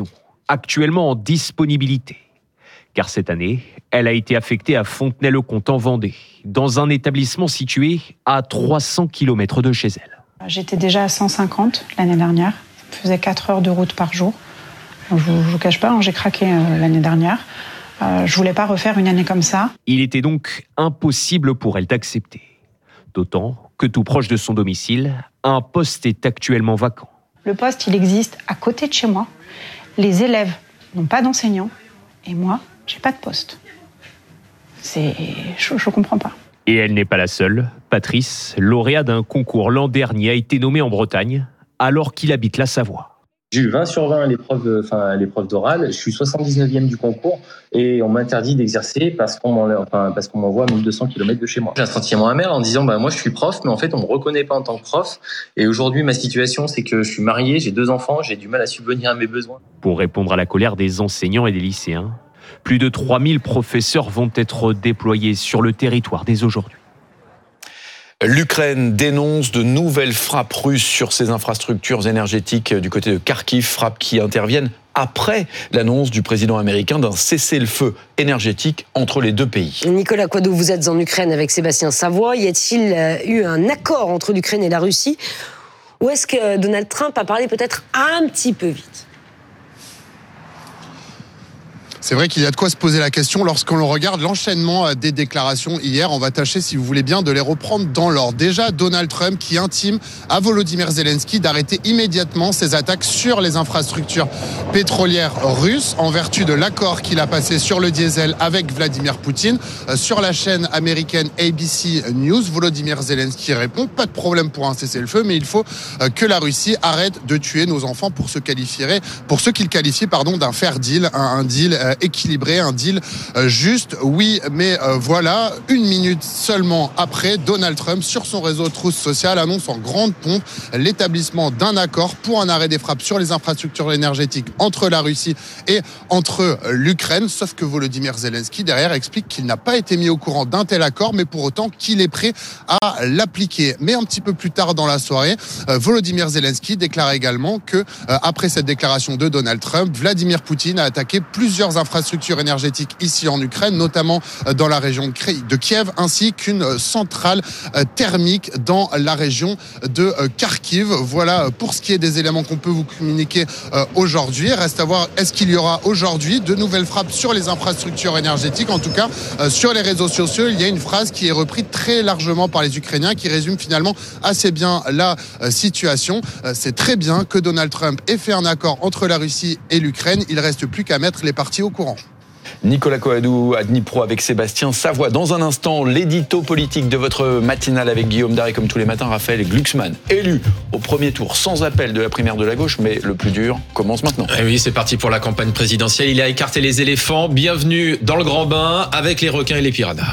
S10: actuellement en disponibilité. Car cette année, elle a été affectée à Fontenay-le-Comte en Vendée, dans un établissement situé à trois cents kilomètres de chez elle.
S6: J'étais déjà à cent cinquante l'année dernière. Je faisais quatre heures de route par jour. Je ne vous cache pas, j'ai craqué euh, l'année dernière. Euh, je ne voulais pas refaire une année comme ça.
S10: Il était donc impossible pour elle d'accepter. D'autant que tout proche de son domicile, un poste est actuellement vacant.
S6: Le poste, il existe à côté de chez moi. Les élèves n'ont pas d'enseignants. Et moi, j'ai pas de poste. C'est... Je, je comprends pas.
S10: Et elle n'est pas la seule. Patrice, lauréat d'un concours l'an dernier, a été nommé en Bretagne, alors qu'il habite la Savoie.
S11: J'ai eu vingt sur vingt à l'épreuve, enfin, à l'épreuve d'oral. Je suis soixante-dix-neuvième du concours et on m'interdit d'exercer parce qu'on, m'en, enfin, parce qu'on m'envoie à mille deux cents kilomètres de chez moi. J'ai un sentiment amer en disant bah, moi je suis prof, mais en fait on me reconnaît pas en tant que prof. Et aujourd'hui, ma situation, c'est que je suis marié, j'ai deux enfants, j'ai du mal à subvenir à mes besoins.
S10: Pour répondre à la colère des enseignants et des lycéens, plus de trois mille professeurs vont être déployés sur le territoire dès aujourd'hui.
S2: L'Ukraine dénonce de nouvelles frappes russes sur ses infrastructures énergétiques du côté de Kharkiv, frappes qui interviennent après l'annonce du président américain d'un cessez-le-feu énergétique entre les deux pays.
S1: Nicolas Quadou, vous êtes en Ukraine avec Sébastien Savoie. Y a-t-il eu un accord entre l'Ukraine et la Russie ? Ou est-ce que Donald Trump a parlé peut-être un petit peu vite ?
S21: C'est vrai qu'il y a de quoi se poser la question lorsqu'on regarde l'enchaînement des déclarations hier. On va tâcher, si vous voulez bien, de les reprendre dans l'ordre. Déjà, Donald Trump qui intime à Volodymyr Zelensky d'arrêter immédiatement ses attaques sur les infrastructures pétrolières russes en vertu de l'accord qu'il a passé sur le diesel avec Vladimir Poutine. Sur la chaîne américaine A B C News, Volodymyr Zelensky répond « Pas de problème pour un cessez-le-feu, mais il faut que la Russie arrête de tuer nos enfants pour ce qualifier, pour ce qu'il qualifie pardon, d'un fair deal, un, un deal équilibré, un deal juste. Oui, mais voilà, une minute seulement après, Donald Trump, sur son réseau Truth Social, annonce en grande pompe l'établissement d'un accord pour un arrêt des frappes sur les infrastructures énergétiques entre la Russie et entre l'Ukraine. Sauf que Volodymyr Zelensky, derrière, explique qu'il n'a pas été mis au courant d'un tel accord, mais pour autant qu'il est prêt à l'appliquer. Mais un petit peu plus tard dans la soirée, Volodymyr Zelensky déclare également que, après cette déclaration de Donald Trump, Vladimir Poutine a attaqué plusieurs infrastructures énergétiques ici en Ukraine, notamment dans la région de Kiev, ainsi qu'une centrale thermique dans la région de Kharkiv. Voilà pour ce qui est des éléments qu'on peut vous communiquer aujourd'hui. Reste à voir, est-ce qu'il y aura aujourd'hui de nouvelles frappes sur les infrastructures énergétiques? En tout cas, sur les réseaux sociaux, il y a une phrase qui est reprise très largement par les Ukrainiens qui résume finalement assez bien la situation. C'est très bien que Donald Trump ait fait un accord entre la Russie et l'Ukraine. Il reste plus qu'à mettre les parties au courant.
S2: Nicolas Coadou à Dnipro avec Sébastien Savoie. Dans un instant, l'édito politique de votre matinale avec Guillaume Daré, comme tous les matins. Raphaël Glucksmann, élu au premier tour sans appel de la primaire de la gauche, mais le plus dur commence maintenant.
S22: Et oui, c'est parti pour la campagne présidentielle. Il a écarté les éléphants. Bienvenue dans le grand bain avec les requins et les piranhas.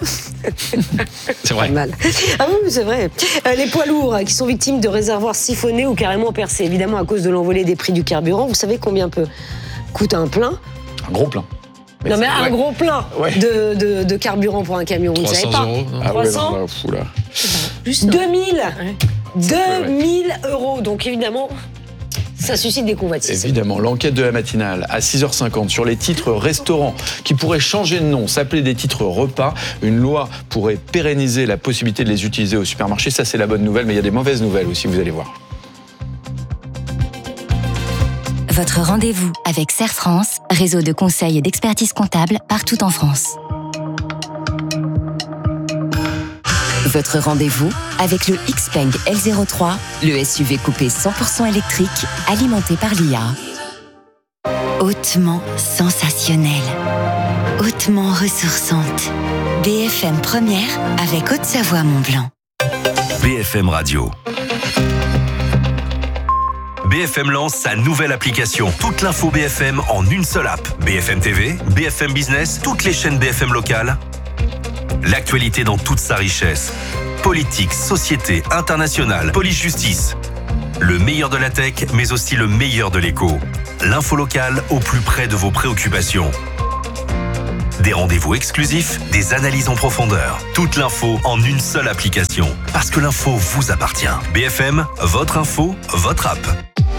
S22: C'est vrai.
S1: Mal. Ah oui, c'est vrai. Les poids lourds qui sont victimes de réservoirs siphonnés ou carrément percés, évidemment à cause de l'envolée des prix du carburant. Vous savez combien peut coûte un plein ?
S2: Un gros plein.
S1: Mais non mais un ouais. gros plein ouais. de, de, de carburant pour un camion, vous ne savez pas.
S22: Euros,
S2: ah
S1: trois cents
S2: ouais, non, fou, là.
S1: Juste deux mille ouais. deux mille euros, donc évidemment, ça suscite des convoitises.
S2: Évidemment, l'enquête de la matinale à six heures cinquante sur les titres restaurants qui pourraient changer de nom, s'appeler des titres repas. Une loi pourrait pérenniser la possibilité de les utiliser au supermarché. Ça, c'est la bonne nouvelle, mais il y a des mauvaises nouvelles aussi, vous allez voir.
S23: Votre rendez-vous avec Serre France, réseau de conseils et d'expertise comptable partout en France. Votre rendez-vous avec le Xpeng L zéro trois, le S U V coupé cent pour cent électrique, alimenté par l'I A. Hautement sensationnelle, hautement ressourçante. B F M Première avec Haute-Savoie Mont-Blanc.
S8: B F M Radio. B F M lance sa nouvelle application. Toute l'info B F M en une seule app. B F M T V, B F M Business, toutes les chaînes B F M locales. L'actualité dans toute sa richesse. Politique, société, internationale, police-justice. Le meilleur de la tech, mais aussi le meilleur de l'écho. L'info locale au plus près de vos préoccupations. Des rendez-vous exclusifs, des analyses en profondeur. Toute l'info en une seule application. Parce que l'info vous appartient. B F M, votre info, votre app.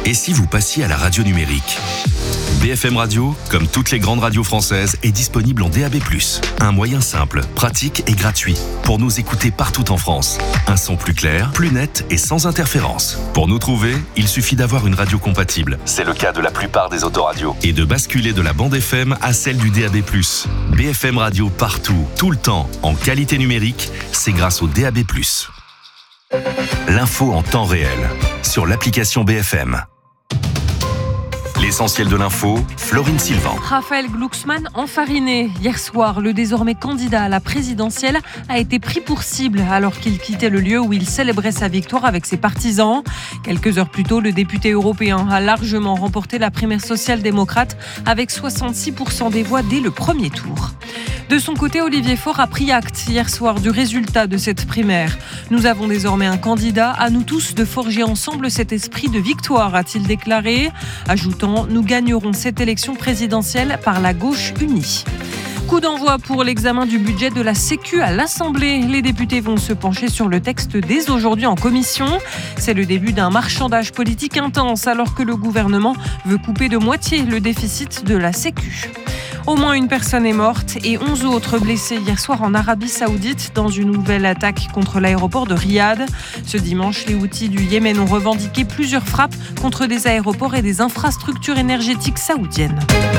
S8: Et si vous passiez à la radio numérique ? B F M Radio, comme toutes les grandes radios françaises, est disponible en D A B plus. Un moyen simple, pratique et gratuit pour nous écouter partout en France. Un son plus clair, plus net et sans interférence. Pour nous trouver, il suffit d'avoir une radio compatible. C'est le cas de la plupart des autoradios. Et de basculer de la bande F M à celle du D A B plus. B F M Radio partout, tout le temps, en qualité numérique, c'est grâce au D A B plus. L'info en temps réel, sur l'application B F M. L'essentiel de l'info, Florine Sylvain.
S12: Raphaël Glucksmann enfariné. Hier soir, le désormais candidat à la présidentielle a été pris pour cible alors qu'il quittait le lieu où il célébrait sa victoire avec ses partisans. Quelques heures plus tôt, le député européen a largement remporté la primaire social-démocrate avec soixante-six pour cent des voix dès le premier tour. De son côté, Olivier Faure a pris acte hier soir du résultat de cette primaire. Nous avons désormais un candidat, à nous tous de forger ensemble cet esprit de victoire, a-t-il déclaré, ajoutant « Nous gagnerons cette élection présidentielle par la gauche unie ». Coup d'envoi pour l'examen du budget de la Sécu à l'Assemblée. Les députés vont se pencher sur le texte dès aujourd'hui en commission. C'est le début d'un marchandage politique intense alors que le gouvernement veut couper de moitié le déficit de la Sécu. Au moins une personne est morte et onze autres blessés hier soir en Arabie Saoudite dans une nouvelle attaque contre l'aéroport de Riyad. Ce dimanche, les Houthis du Yémen ont revendiqué plusieurs frappes contre des aéroports et des infrastructures énergétiques saoudiennes.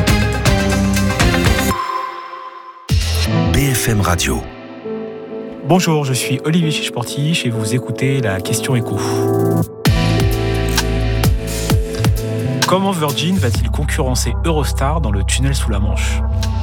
S8: B F M Radio.
S13: Bonjour, je suis Olivier Chichportiche et vous écoutez la Question Écho. Comment Virgin va-t-il concurrencer Eurostar dans le tunnel sous la Manche ?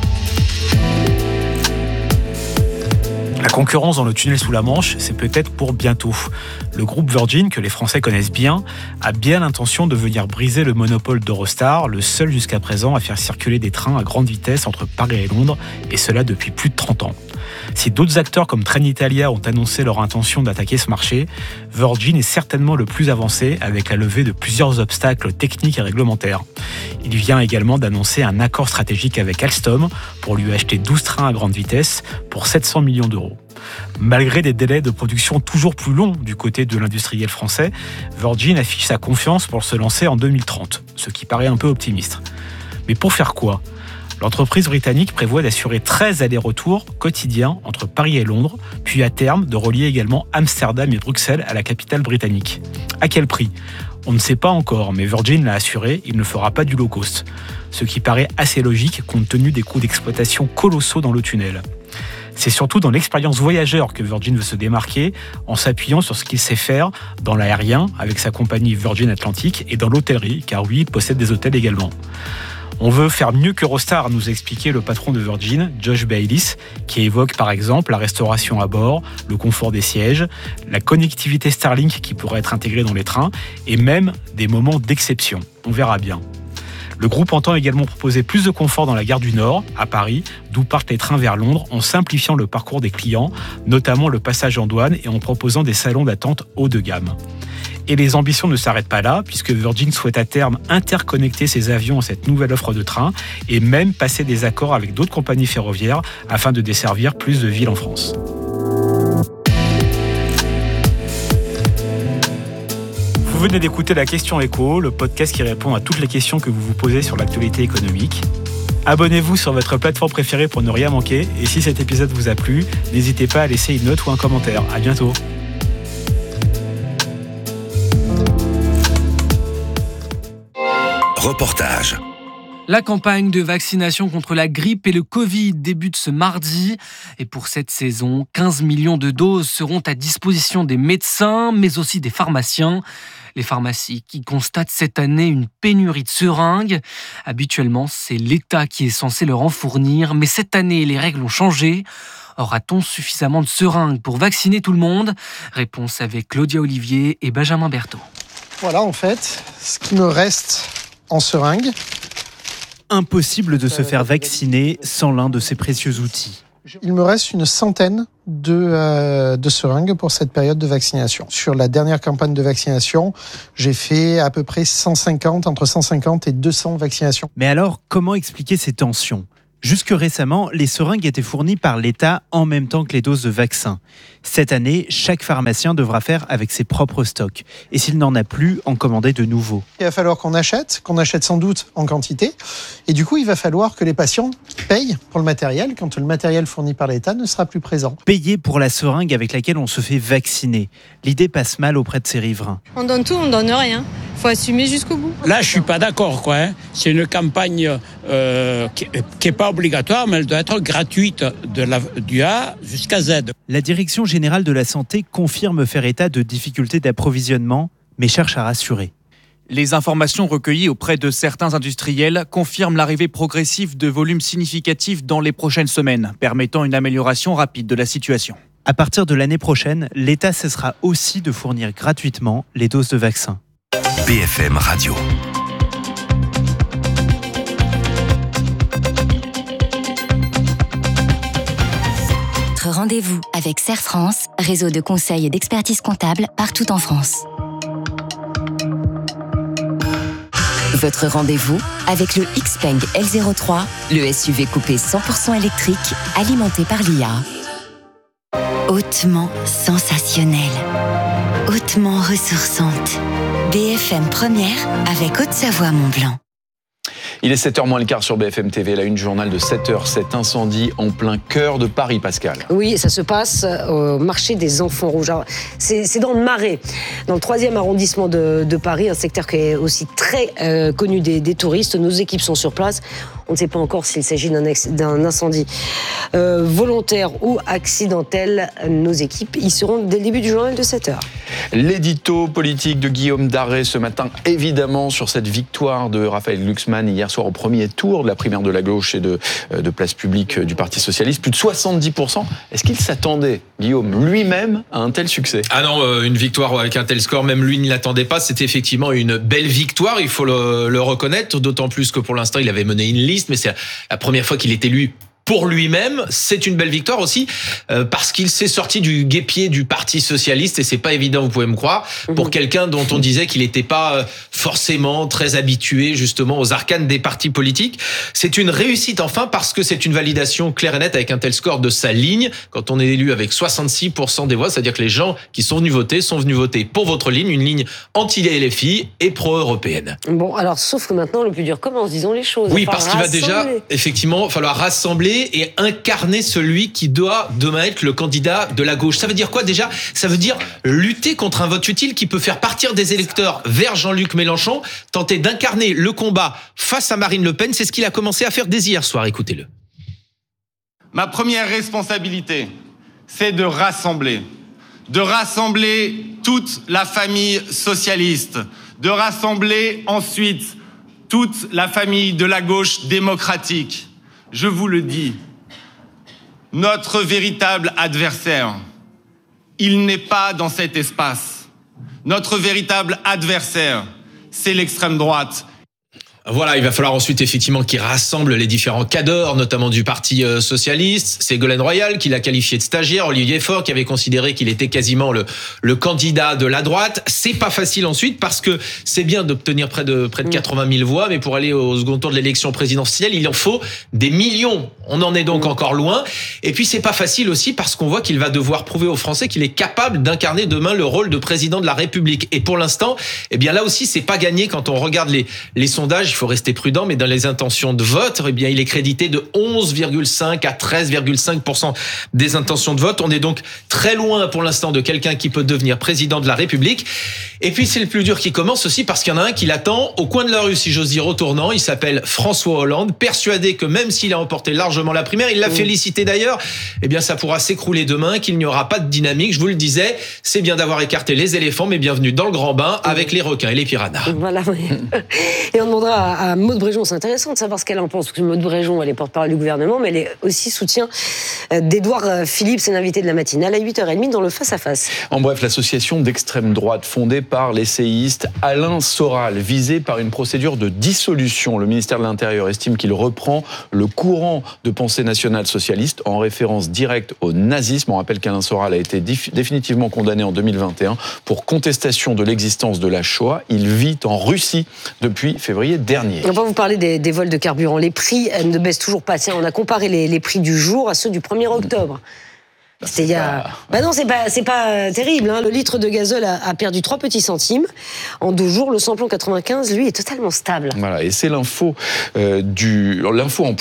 S13: La concurrence dans le tunnel sous la Manche, c'est peut-être pour bientôt. Le groupe Virgin, que les Français connaissent bien, a bien l'intention de venir briser le monopole d'Eurostar, le seul jusqu'à présent à faire circuler des trains à grande vitesse entre Paris et Londres, et cela depuis plus de trente ans. Si d'autres acteurs comme Trenitalia ont annoncé leur intention d'attaquer ce marché, Virgin est certainement le plus avancé avec la levée de plusieurs obstacles techniques et réglementaires. Il vient également d'annoncer un accord stratégique avec Alstom pour lui acheter douze trains à grande vitesse pour sept cents millions d'euros. Malgré des délais de production toujours plus longs du côté de l'industriel français, Virgin affiche sa confiance pour se lancer en deux mille trente, ce qui paraît un peu optimiste. Mais pour faire quoi ? L'entreprise britannique prévoit d'assurer treize allers-retours quotidiens entre Paris et Londres, puis à terme de relier également Amsterdam et Bruxelles à la capitale britannique. À quel prix ? On ne sait pas encore, mais Virgin l'a assuré, il ne fera pas du low cost. Ce qui paraît assez logique compte tenu des coûts d'exploitation colossaux dans le tunnel. C'est surtout dans l'expérience voyageur que Virgin veut se démarquer en s'appuyant sur ce qu'il sait faire dans l'aérien avec sa compagnie Virgin Atlantic et dans l'hôtellerie, car oui, il possède des hôtels également. On veut faire mieux qu'Eurostar, nous a expliqué le patron de Virgin, Josh Bayliss, qui évoque par exemple la restauration à bord, le confort des sièges, la connectivité Starlink qui pourrait être intégrée dans les trains et même des moments d'exception. On verra bien. Le groupe entend également proposer plus de confort dans la gare du Nord, à Paris, d'où partent les trains vers Londres, en simplifiant le parcours des clients, notamment le passage en douane et en proposant des salons d'attente haut de gamme. Et les ambitions ne s'arrêtent pas là, puisque Virgin souhaite à terme interconnecter ses avions à cette nouvelle offre de train et même passer des accords avec d'autres compagnies ferroviaires afin de desservir plus de villes en France. Vous venez d'écouter la Question Écho, le podcast qui répond à toutes les questions que vous vous posez sur l'actualité économique. Abonnez-vous sur votre plateforme préférée pour ne rien manquer. Et si cet épisode vous a plu, n'hésitez pas à laisser une note ou un commentaire. À bientôt.
S8: Reportage.
S15: La campagne de vaccination contre la grippe et le Covid débute ce mardi. Et pour cette saison, quinze millions de doses seront à disposition des médecins, mais aussi des pharmaciens. Les pharmacies qui constatent cette année une pénurie de seringues. Habituellement, c'est l'État qui est censé leur en fournir, mais cette année, les règles ont changé. Aura-t-on suffisamment de seringues pour vacciner tout le monde ? Réponse avec Claudia Olivier et Benjamin Berthaud.
S18: Voilà, en fait, ce qui me reste en seringues.
S16: Impossible de se faire vacciner sans l'un de ces précieux outils.
S18: Il me reste une centaine de, euh, de seringues pour cette période de vaccination. Sur la dernière campagne de vaccination, j'ai fait à peu près cent cinquante, entre cent cinquante et deux cents vaccinations.
S16: Mais alors, comment expliquer ces tensions ? Jusque récemment, les seringues étaient fournies par l'État en même temps que les doses de vaccins. Cette année, chaque pharmacien devra faire avec ses propres stocks. Et s'il n'en a plus, en commander de nouveaux.
S18: Il va falloir qu'on achète, qu'on achète sans doute en quantité. Et du coup, il va falloir que les patients payent pour le matériel quand le matériel fourni par l'État ne sera plus présent.
S16: Payer pour la seringue avec laquelle on se fait vacciner. L'idée passe mal auprès de ces riverains.
S9: On donne tout, on donne rien. Il faut assumer jusqu'au bout.
S14: Là, je suis pas d'accord, quoi. Hein. C'est une campagne euh, qui n'est pas obligatoire, mais elle doit être gratuite de la, du A jusqu'à Z.
S16: La Direction générale de la santé confirme faire état de difficultés d'approvisionnement, mais cherche à rassurer.
S17: Les informations recueillies auprès de certains industriels confirment l'arrivée progressive de volumes significatifs dans les prochaines semaines, permettant une amélioration rapide de la situation.
S16: À partir de l'année prochaine, l'État cessera aussi de fournir gratuitement les doses de vaccins.
S8: B F M Radio.
S23: Votre rendez-vous avec Serre France, réseau de conseils et d'expertise comptable partout en France. Votre rendez-vous avec le Xpeng L zéro trois, le S U V coupé cent pour cent électrique, alimenté par l'I A. Hautement sensationnelle, hautement ressourçante. B F M Première avec Haute-Savoie Mont-Blanc.
S2: Il est sept heures moins le quart sur B F M T V, la une journal de sept heures, cet incendie en plein cœur de Paris, Pascal.
S1: Oui, ça se passe au marché des Enfants Rouges. Alors, c'est, c'est dans le Marais, dans le troisième arrondissement de, de Paris, un secteur qui est aussi très euh, connu des, des touristes. Nos équipes sont sur place. On ne sait pas encore s'il s'agit d'un, ex- d'un incendie euh, volontaire ou accidentel. Nos équipes y seront dès le début du journal de sept heures.
S2: L'édito politique de Guillaume Darré ce matin, évidemment, sur cette victoire de Raphaël Glucksmann hier soir au premier tour de la primaire de la gauche et de, de place publique du Parti Socialiste. Plus de soixante-dix pour cent. Est-ce qu'il s'attendait, Guillaume, lui-même, à un tel succès ?
S22: Ah non, euh, une victoire avec un tel score, même lui ne l'attendait pas. C'était effectivement une belle victoire, il faut le, le reconnaître, d'autant plus que pour l'instant, il avait mené une liste, mais c'est la première fois qu'il est élu pour lui-même. C'est une belle victoire aussi euh, parce qu'il s'est sorti du guêpier du Parti Socialiste et c'est pas évident, vous pouvez me croire, pour quelqu'un dont on disait qu'il n'était pas forcément très habitué justement aux arcanes des partis politiques. C'est une réussite enfin parce que c'est une validation claire et nette avec un tel score de sa ligne. Quand on est élu avec soixante-six pour cent des voix, c'est-à-dire que les gens qui sont venus voter sont venus voter pour votre ligne, une ligne anti-L F I et pro-européenne.
S1: Bon, alors sauf que maintenant le plus dur commence, disons les choses.
S22: Oui, parce qu'il va déjà effectivement falloir rassembler et incarner celui qui doit demain être le candidat de la gauche. Ça veut dire quoi déjà ? Ça veut dire lutter contre un vote utile qui peut faire partir des électeurs vers Jean-Luc Mélenchon, tenter d'incarner le combat face à Marine Le Pen. C'est ce qu'il a commencé à faire dès hier soir. Écoutez-le.
S20: Ma première responsabilité, c'est de rassembler. De rassembler toute la famille socialiste. De rassembler ensuite toute la famille de la gauche démocratique. Je vous le dis, notre véritable adversaire, il n'est pas dans cet espace. Notre véritable adversaire, c'est l'extrême droite.
S22: Voilà, il va falloir ensuite effectivement qu'il rassemble les différents cadres, notamment du Parti socialiste. C'est Ségolène Royal qui l'a qualifié de stagiaire, Olivier Faure qui avait considéré qu'il était quasiment le, le candidat de la droite. C'est pas facile ensuite parce que c'est bien d'obtenir près de, près de quatre-vingt mille voix, mais pour aller au second tour de l'élection présidentielle, il en faut des millions. On en est donc encore loin. Et puis c'est pas facile aussi parce qu'on voit qu'il va devoir prouver aux Français qu'il est capable d'incarner demain le rôle de président de la République. Et pour l'instant, eh bien là aussi, c'est pas gagné quand on regarde les, les sondages. Il faut rester prudent, mais dans les intentions de vote, eh bien, il est crédité de onze virgule cinq à treize virgule cinq pour cent des intentions de vote. On est donc très loin pour l'instant de quelqu'un qui peut devenir président de la République. Et puis c'est le plus dur qui commence aussi parce qu'il y en a un qui l'attend au coin de la rue, si j'ose dire, au tournant. Il s'appelle François Hollande, persuadé que même s'il a emporté largement la primaire, il l'a félicité d'ailleurs, eh bien ça pourra s'écrouler demain, qu'il n'y aura pas de dynamique. Je vous le disais, c'est bien d'avoir écarté les éléphants, mais bienvenue dans le grand bain avec les requins et les piranhas.
S1: Voilà. Et on demandera à Maud Bréjon, c'est intéressant de savoir ce qu'elle en pense, parce que Maud Bréjon, elle est porte-parole du gouvernement, mais elle est aussi soutien d'Édouard Philippe, c'est l'invité de la matinale à huit heures trente dans le face-à-face.
S2: En bref, l'association d'extrême droite fondée par l'essayiste Alain Soral, visé par une procédure de dissolution. Le ministère de l'Intérieur estime qu'il reprend le courant de pensée nationale socialiste en référence directe au nazisme. On rappelle qu'Alain Soral a été définitivement condamné en deux mille vingt et un pour contestation de l'existence de la Shoah. Il vit en Russie depuis février dernier. dernier.
S1: On va vous parler des, des vols de carburant. Les prix ne baissent toujours pas. Tiens, on a comparé les, les prix du jour à ceux du premier octobre. C'est il y a... Bah non, c'est pas, c'est pas terrible. Hein. Le litre de gazole a, a perdu trois petits centimes en deux jours. Le samplon quatre-vingt-quinze, lui, est totalement stable.
S2: Voilà, et c'est l'info euh, du l'info en